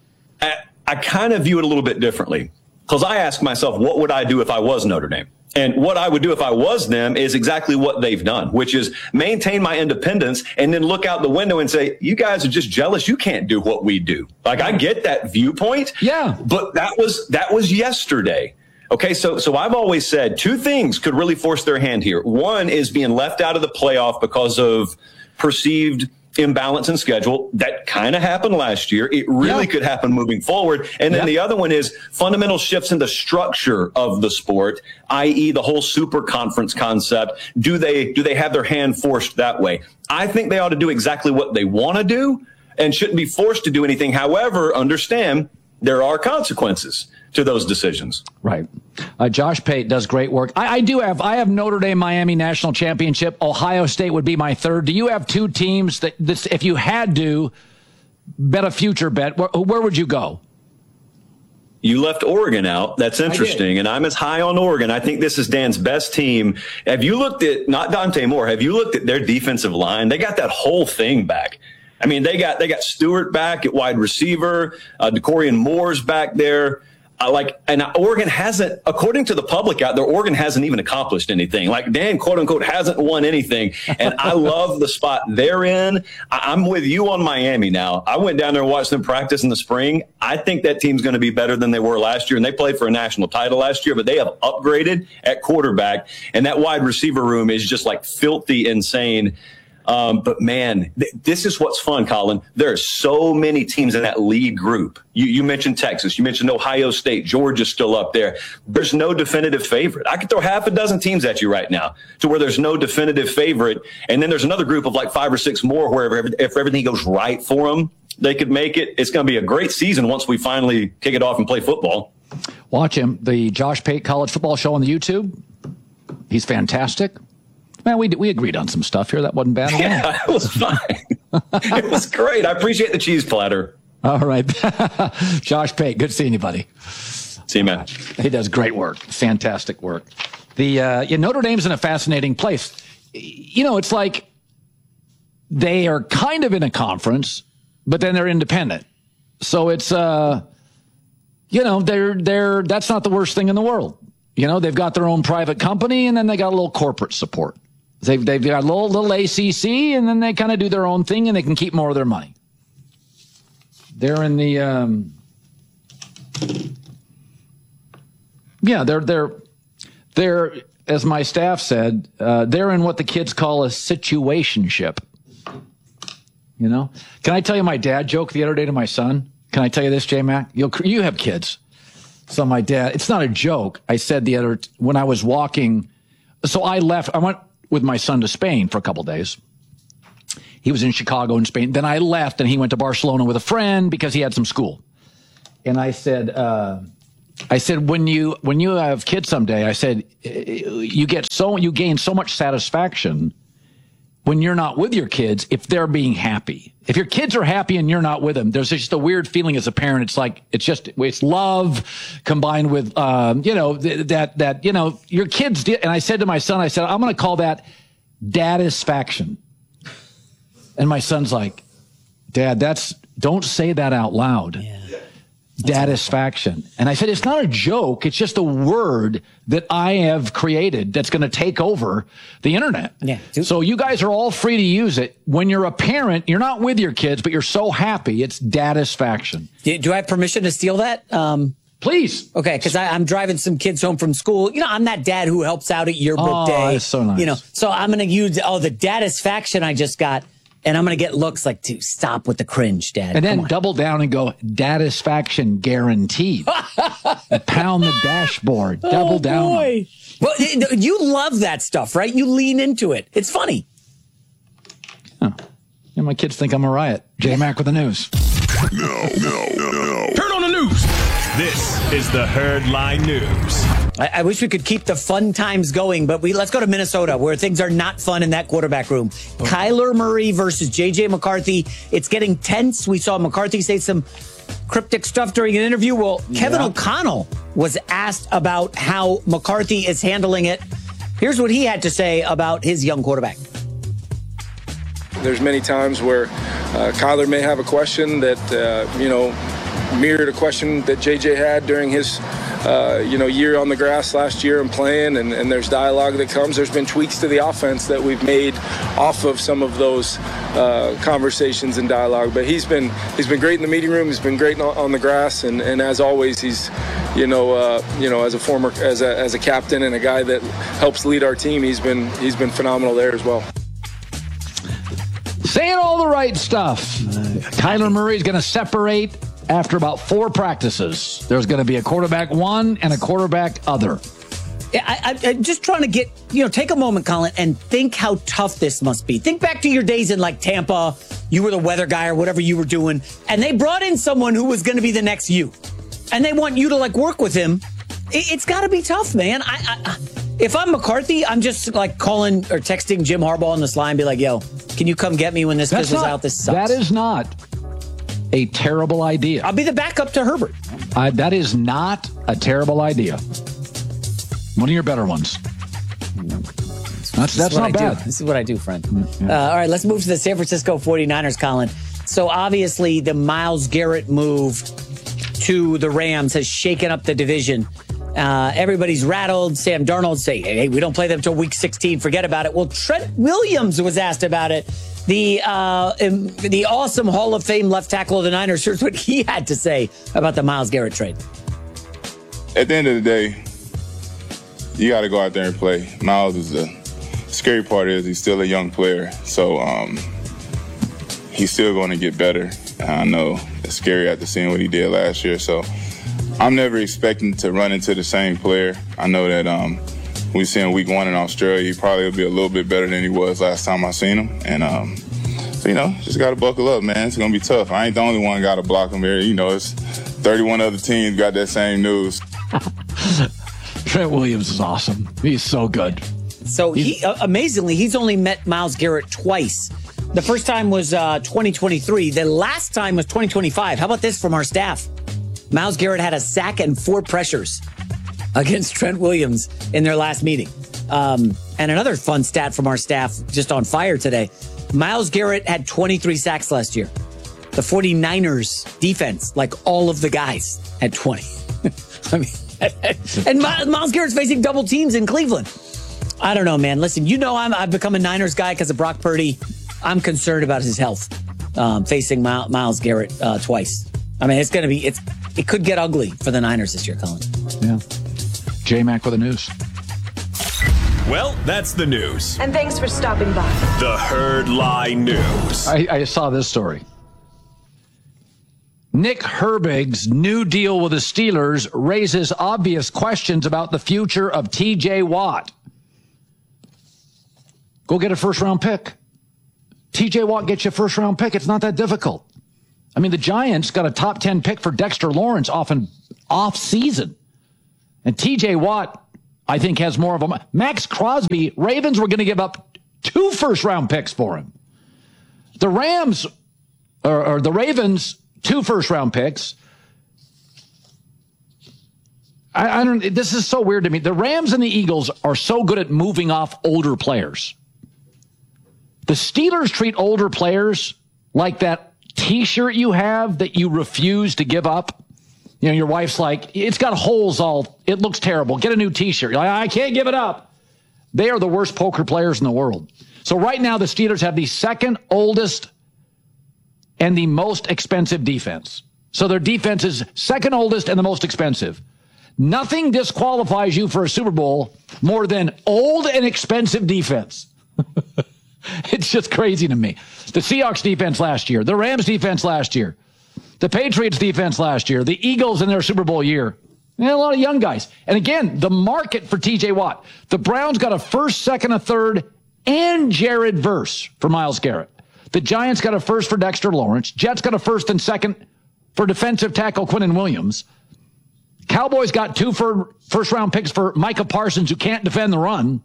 [SPEAKER 5] I, I kind of view it a little bit differently because I ask myself, what would I do if I was Notre Dame? And what I would do if I was them is exactly what they've done, which is maintain my independence and then look out the window and say, you guys are just jealous. You can't do what we do. Like, I get that viewpoint.
[SPEAKER 1] Yeah.
[SPEAKER 5] But that was that was yesterday. Okay, so so I've always said two things could really force their hand here. One is being left out of the playoff because of perceived imbalance in schedule. That kind of happened last year. It really yeah. could happen moving forward. And then yeah. the other one is fundamental shifts in the structure of the sport, that is the whole super conference concept. Do they do they have their hand forced that way? I think they ought to do exactly what they want to do and shouldn't be forced to do anything. However, understand there are consequences to those decisions.
[SPEAKER 1] Right. Uh, Josh Pate does great work. I, I do have, I have Notre Dame, Miami national championship. Ohio State would be my third. Do you have two teams that this, if you had to bet a future bet, where, where would you go?
[SPEAKER 5] You left Oregon out. That's interesting. And I'm as high on Oregon. I think this is Dan's best team. Have you looked at, not Dante Moore, have you looked at their defensive line? They got that whole thing back. I mean, they got they got Stewart back at wide receiver. Uh, DeCorian Moore's back there. Uh, like, and Oregon hasn't, according to the public out there, Oregon hasn't even accomplished anything. Like, Dan, quote unquote, hasn't won anything. And I love the spot they're in. I, I'm with you on Miami now. I went down there and watched them practice in the spring. I think that team's going to be better than they were last year. And they played for a national title last year, but they have upgraded at quarterback. And that wide receiver room is just like filthy insane. Um, but man, th- this is what's fun, Colin. There are so many teams in that lead group. You, you mentioned Texas, you mentioned Ohio State, Georgia's still up there. There's no definitive favorite. I could throw half a dozen teams at you right now to where there's no definitive favorite. And then there's another group of like five or six more where if, if everything goes right for them, they could make it. It's going to be a great season once we finally kick it off and play football.
[SPEAKER 1] Watch him, the Josh Pate College Football Show on the YouTube. He's fantastic. Man, we we agreed on some stuff here. That wasn't bad at all.
[SPEAKER 5] Yeah, it was fine. It was great. I appreciate the cheese platter.
[SPEAKER 1] All right. Josh Pate, good seeing you, buddy.
[SPEAKER 5] See you, man.
[SPEAKER 1] He does great work. Fantastic work. The uh, yeah, Notre Dame's in a fascinating place. You know, it's like they are kind of in a conference, but then they're independent. So it's, uh, you know, they're they're that's not the worst thing in the world. You know, they've got their own private company, and then they got a little corporate support. They've they've got a little little A C C, and then they kind of do their own thing, and they can keep more of their money. They're in the. Um, Yeah, they're they're they're as my staff said, uh, they're in what the kids call a situationship. You know, can I tell you my dad joke the other day to my son? Can I tell you this, J Mac? You you have kids, so my dad. It's not a joke. I said the other when I was walking. So I left. I went with my son to Spain for a couple days. He was in Chicago and Spain. Then I left, and he went to Barcelona with a friend because he had some school. And I said. Uh, I said, when you when you have kids someday, I said, you get so you gain so much satisfaction when you're not with your kids if they're being happy. If your kids are happy and you're not with them, there's just a weird feeling as a parent. It's like it's just it's love combined with um, you know th- that that you know your kids. Did, and I said to my son, I said, I'm going to call that dadisfaction. And my son's like, Dad, that's don't say that out loud. Yeah. Dadisfaction. And I said, it's not a joke. It's just a word that I have created that's going to take over the internet. Yeah. So you guys are all free to use it. When you're a parent, you're not with your kids, but you're so happy. It's dadisfaction.
[SPEAKER 6] Do, do I have permission to steal that? Um,
[SPEAKER 1] Please.
[SPEAKER 6] Okay, because I'm driving some kids home from school. You know, I'm that dad who helps out at yearbook
[SPEAKER 1] oh,
[SPEAKER 6] day.
[SPEAKER 1] That's so nice.
[SPEAKER 6] You know, so I'm going to use, oh, the dadisfaction I just got. And I'm going to get looks like, to stop with the cringe, Dad.
[SPEAKER 1] And then double down and go, dadisfaction guaranteed. Pound the dashboard. Double
[SPEAKER 6] oh,
[SPEAKER 1] down.
[SPEAKER 6] Boy. Well, you love that stuff, right? You lean into it. It's funny.
[SPEAKER 1] Huh. And my kids think I'm a riot. J-Mac with the news.
[SPEAKER 3] No, no, no. Turn on the news. This is the Herd Line News.
[SPEAKER 6] I, I wish we could keep the fun times going, but we let's go to Minnesota where things are not fun in that quarterback room. Oh. Kyler Murray versus J J McCarthy. It's getting tense. We saw McCarthy say some cryptic stuff during an interview. Well, Kevin yeah. O'Connell was asked about how McCarthy is handling it. Here's what he had to say about his young quarterback.
[SPEAKER 7] There's many times where uh, Kyler may have a question that, uh, you know, mirrored a question that J J had during his, uh, you know, year on the grass last year and playing, and, and there's dialogue that comes. There's been tweaks to the offense that we've made off of some of those uh, conversations and dialogue. But he's been he's been great in the meeting room. He's been great on, on the grass, and, and as always, he's, you know, uh, you know, as a former as a as a captain and a guy that helps lead our team, he's been he's been phenomenal there as well.
[SPEAKER 1] Saying all the right stuff. Uh, Kyler Murray is going to separate after about four practices. There's going to be a quarterback one and a quarterback other.
[SPEAKER 6] I, I, I'm just trying to get, you know, take a moment, Colin, and think how tough this must be. Think back to your days in like Tampa. You were the weather guy or whatever you were doing, and they brought in someone who was going to be the next you, and they want you to like work with him. It, it's got to be tough, man. I, I, if I'm McCarthy, I'm just like calling or texting Jim Harbaugh on this line, be like, "Yo, can you come get me when this fizzles out? This sucks."
[SPEAKER 1] That is not a terrible idea.
[SPEAKER 6] I'll be the backup to Herbert.
[SPEAKER 1] Uh, that is not a terrible idea. One of your better ones. That's, that's not bad.
[SPEAKER 6] Do. This is what I do, friend. Yeah. Uh, all right, let's move to the San Francisco forty-niners, Colin. So obviously the Myles Garrett move to the Rams has shaken up the division. Uh, everybody's rattled. Sam Darnold say, hey, hey, we don't play them until week sixteen. Forget about it. Well, Trent Williams was asked about it. The uh, the awesome Hall of Fame left tackle of the Niners. Here's what he had to say about the Myles Garrett trade.
[SPEAKER 8] At the end of the day, you got to go out there and play. Myles is the scary part is he's still a young player, so um, he's still going to get better. I know it's scary after seeing what he did last year, so I'm never expecting to run into the same player. I know that um, we see him week one in Australia, he probably will be a little bit better than he was last time I seen him, and um, so, you know, just got to buckle up, man. It's going to be tough. I ain't the only one got to block him here. You know, it's thirty-one other teams got that same news.
[SPEAKER 1] Trent Williams is awesome. He's so good.
[SPEAKER 6] So he uh, amazingly, he's only met Myles Garrett twice. The first time was uh, twenty twenty-three. The last time was twenty twenty-five. How about this from our staff? Myles Garrett had a sack and four pressures against Trent Williams in their last meeting. Um, and another fun stat from our staff just on fire today. Myles Garrett had twenty-three sacks last year. The 49ers defense, like all of the guys, had twenty. I mean, and Myles Garrett's facing double teams in Cleveland. I don't know, man. Listen, you know I'm, I've become a Niners guy because of Brock Purdy. I'm concerned about his health um, facing My, Myles Garrett uh, twice. I mean, it's going to be, it's it could get ugly for the Niners this year, Colin.
[SPEAKER 1] Yeah. J-Mac with the news.
[SPEAKER 3] Well, that's the news.
[SPEAKER 9] And thanks for stopping by.
[SPEAKER 3] The Herd Lie News.
[SPEAKER 1] I, I saw this story. Nick Herbig's new deal with the Steelers raises obvious questions about the future of T J Watt. Go get a first-round pick. T J Watt gets you a first-round pick. It's not that difficult. I mean, the Giants got a top ten pick for Dexter Lawrence off in off-season. And T J Watt, I think, has more of a... Max Crosby, Ravens were going to give up two first-round picks for him. The Rams, or, or the Ravens... Two first-round picks. I, I don't. This is so weird to me. The Rams and the Eagles are so good at moving off older players. The Steelers treat older players like that T-shirt you have that you refuse to give up. You know, your wife's like, it's got holes all. It looks terrible. Get a new T-shirt. You're like, I can't give it up. They are the worst poker players in the world. So right now, the Steelers have the second oldest and the most expensive defense. So their defense is second oldest and the most expensive. Nothing disqualifies you for a Super Bowl more than old and expensive defense. It's just crazy to me. The Seahawks defense last year, the Rams defense last year, the Patriots defense last year, the Eagles in their Super Bowl year. And a lot of young guys. And again, the market for T J Watt. The Browns got a first, second, a third, and Jared Verse for Myles Garrett. The Giants got a first for Dexter Lawrence. Jets got a first and second for defensive tackle Quinnen Williams. Cowboys got two for first-round picks for Micah Parsons, who can't defend the run.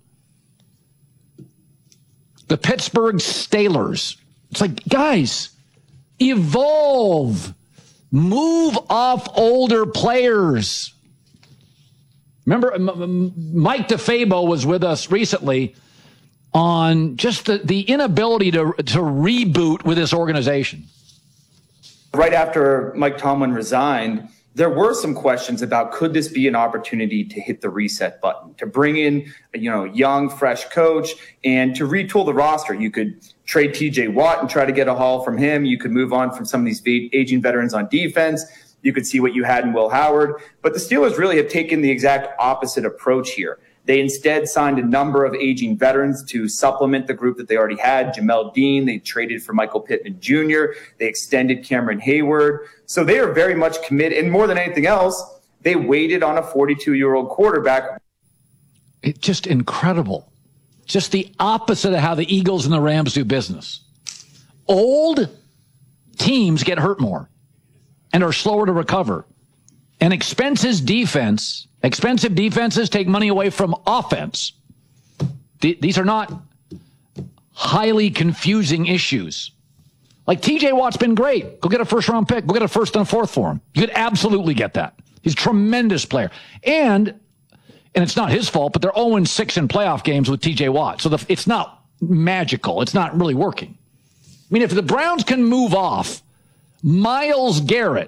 [SPEAKER 1] The Pittsburgh Steelers. It's like, guys, evolve. Move off older players. Remember, Mike DeFabo was with us recently on just the, the inability to to reboot with this organization.
[SPEAKER 10] Right after Mike Tomlin resigned, there were some questions about, could this be an opportunity to hit the reset button, to bring in, you know, young, fresh coach and to retool the roster. You could trade T J Watt and try to get a haul from him. You could move on from some of these aging veterans on defense. You could see what you had in Will Howard. But the Steelers really have taken the exact opposite approach here. They instead signed a number of aging veterans to supplement the group that they already had. Jamel Dean, they traded for Michael Pittman Junior They extended Cameron Hayward. So they are very much committed. And more than anything else, they waited on a forty-two-year-old quarterback.
[SPEAKER 1] It's just incredible. Just the opposite of how the Eagles and the Rams do business. Old teams get hurt more and are slower to recover. And expenses defense, expensive defenses take money away from offense. Th- these are not highly confusing issues. Like T J Watt's been great. Go get a first round pick. Go get a first and a fourth for him. You could absolutely get that. He's a tremendous player. And, and it's not his fault, but they're oh and six in playoff games with T J Watt. So the, it's not magical. It's not really working. I mean, if the Browns can move off Myles Garrett,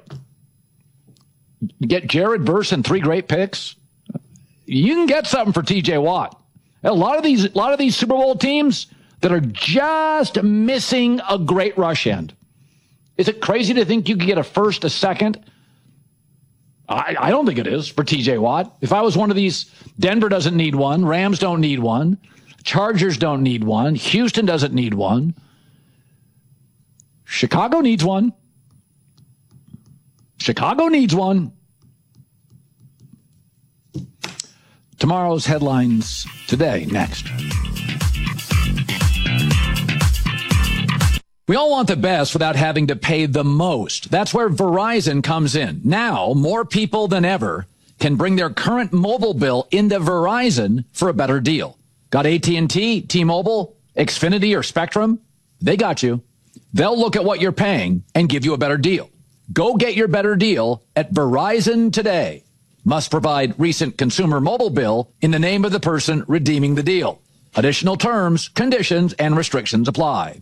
[SPEAKER 1] get Jared Verse and three great picks, you can get something for T J Watt. A lot of these, a lot of these Super Bowl teams that are just missing a great rush end. Is it crazy to think you could get a first, a second? I, I don't think it is for T J Watt. If I was one of these, Denver doesn't need one, Rams don't need one, Chargers don't need one, Houston doesn't need one, Chicago needs one. Chicago needs one. Tomorrow's headlines today, next. We all want the best without having to pay the most. That's where Verizon comes in. Now, more people than ever can bring their current mobile bill into Verizon for a better deal. Got A T and T, T-Mobile, Xfinity, or Spectrum? They got you. They'll look at what you're paying and give you a better deal. Go get your better deal at Verizon today. Must provide recent consumer mobile bill in the name of the person redeeming the deal. Additional terms, conditions, and restrictions apply.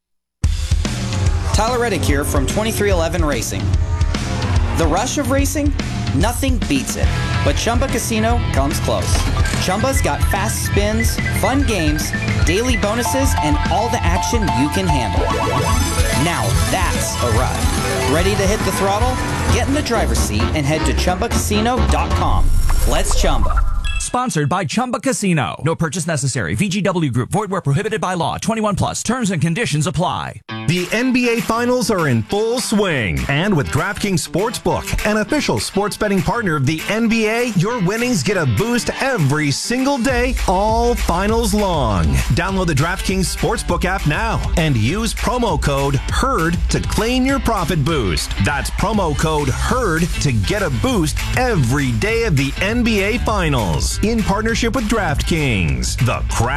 [SPEAKER 9] Tyler Reddick here from twenty-three eleven Racing. The rush of racing? Nothing beats it. But Chumba Casino comes close. Chumba's got fast spins, fun games, daily bonuses, and all the action you can handle. Now that's a ride. Ready to hit the throttle? Get in the driver's seat and head to Chumba Casino dot com. Let's Chumba.
[SPEAKER 11] Sponsored by Chumba Casino. No purchase necessary. V G W Group. Void where prohibited by law. twenty-one plus. Terms and conditions apply.
[SPEAKER 22] The N B A Finals are in full swing. And with DraftKings Sportsbook, an official sports betting partner of the N B A, your winnings get a boost every single day, all finals long. Download the DraftKings Sportsbook app now and use promo code HERD to claim your profit boost. That's promo code HERD to get a boost every day of the N B A Finals. In partnership with DraftKings, the crowd.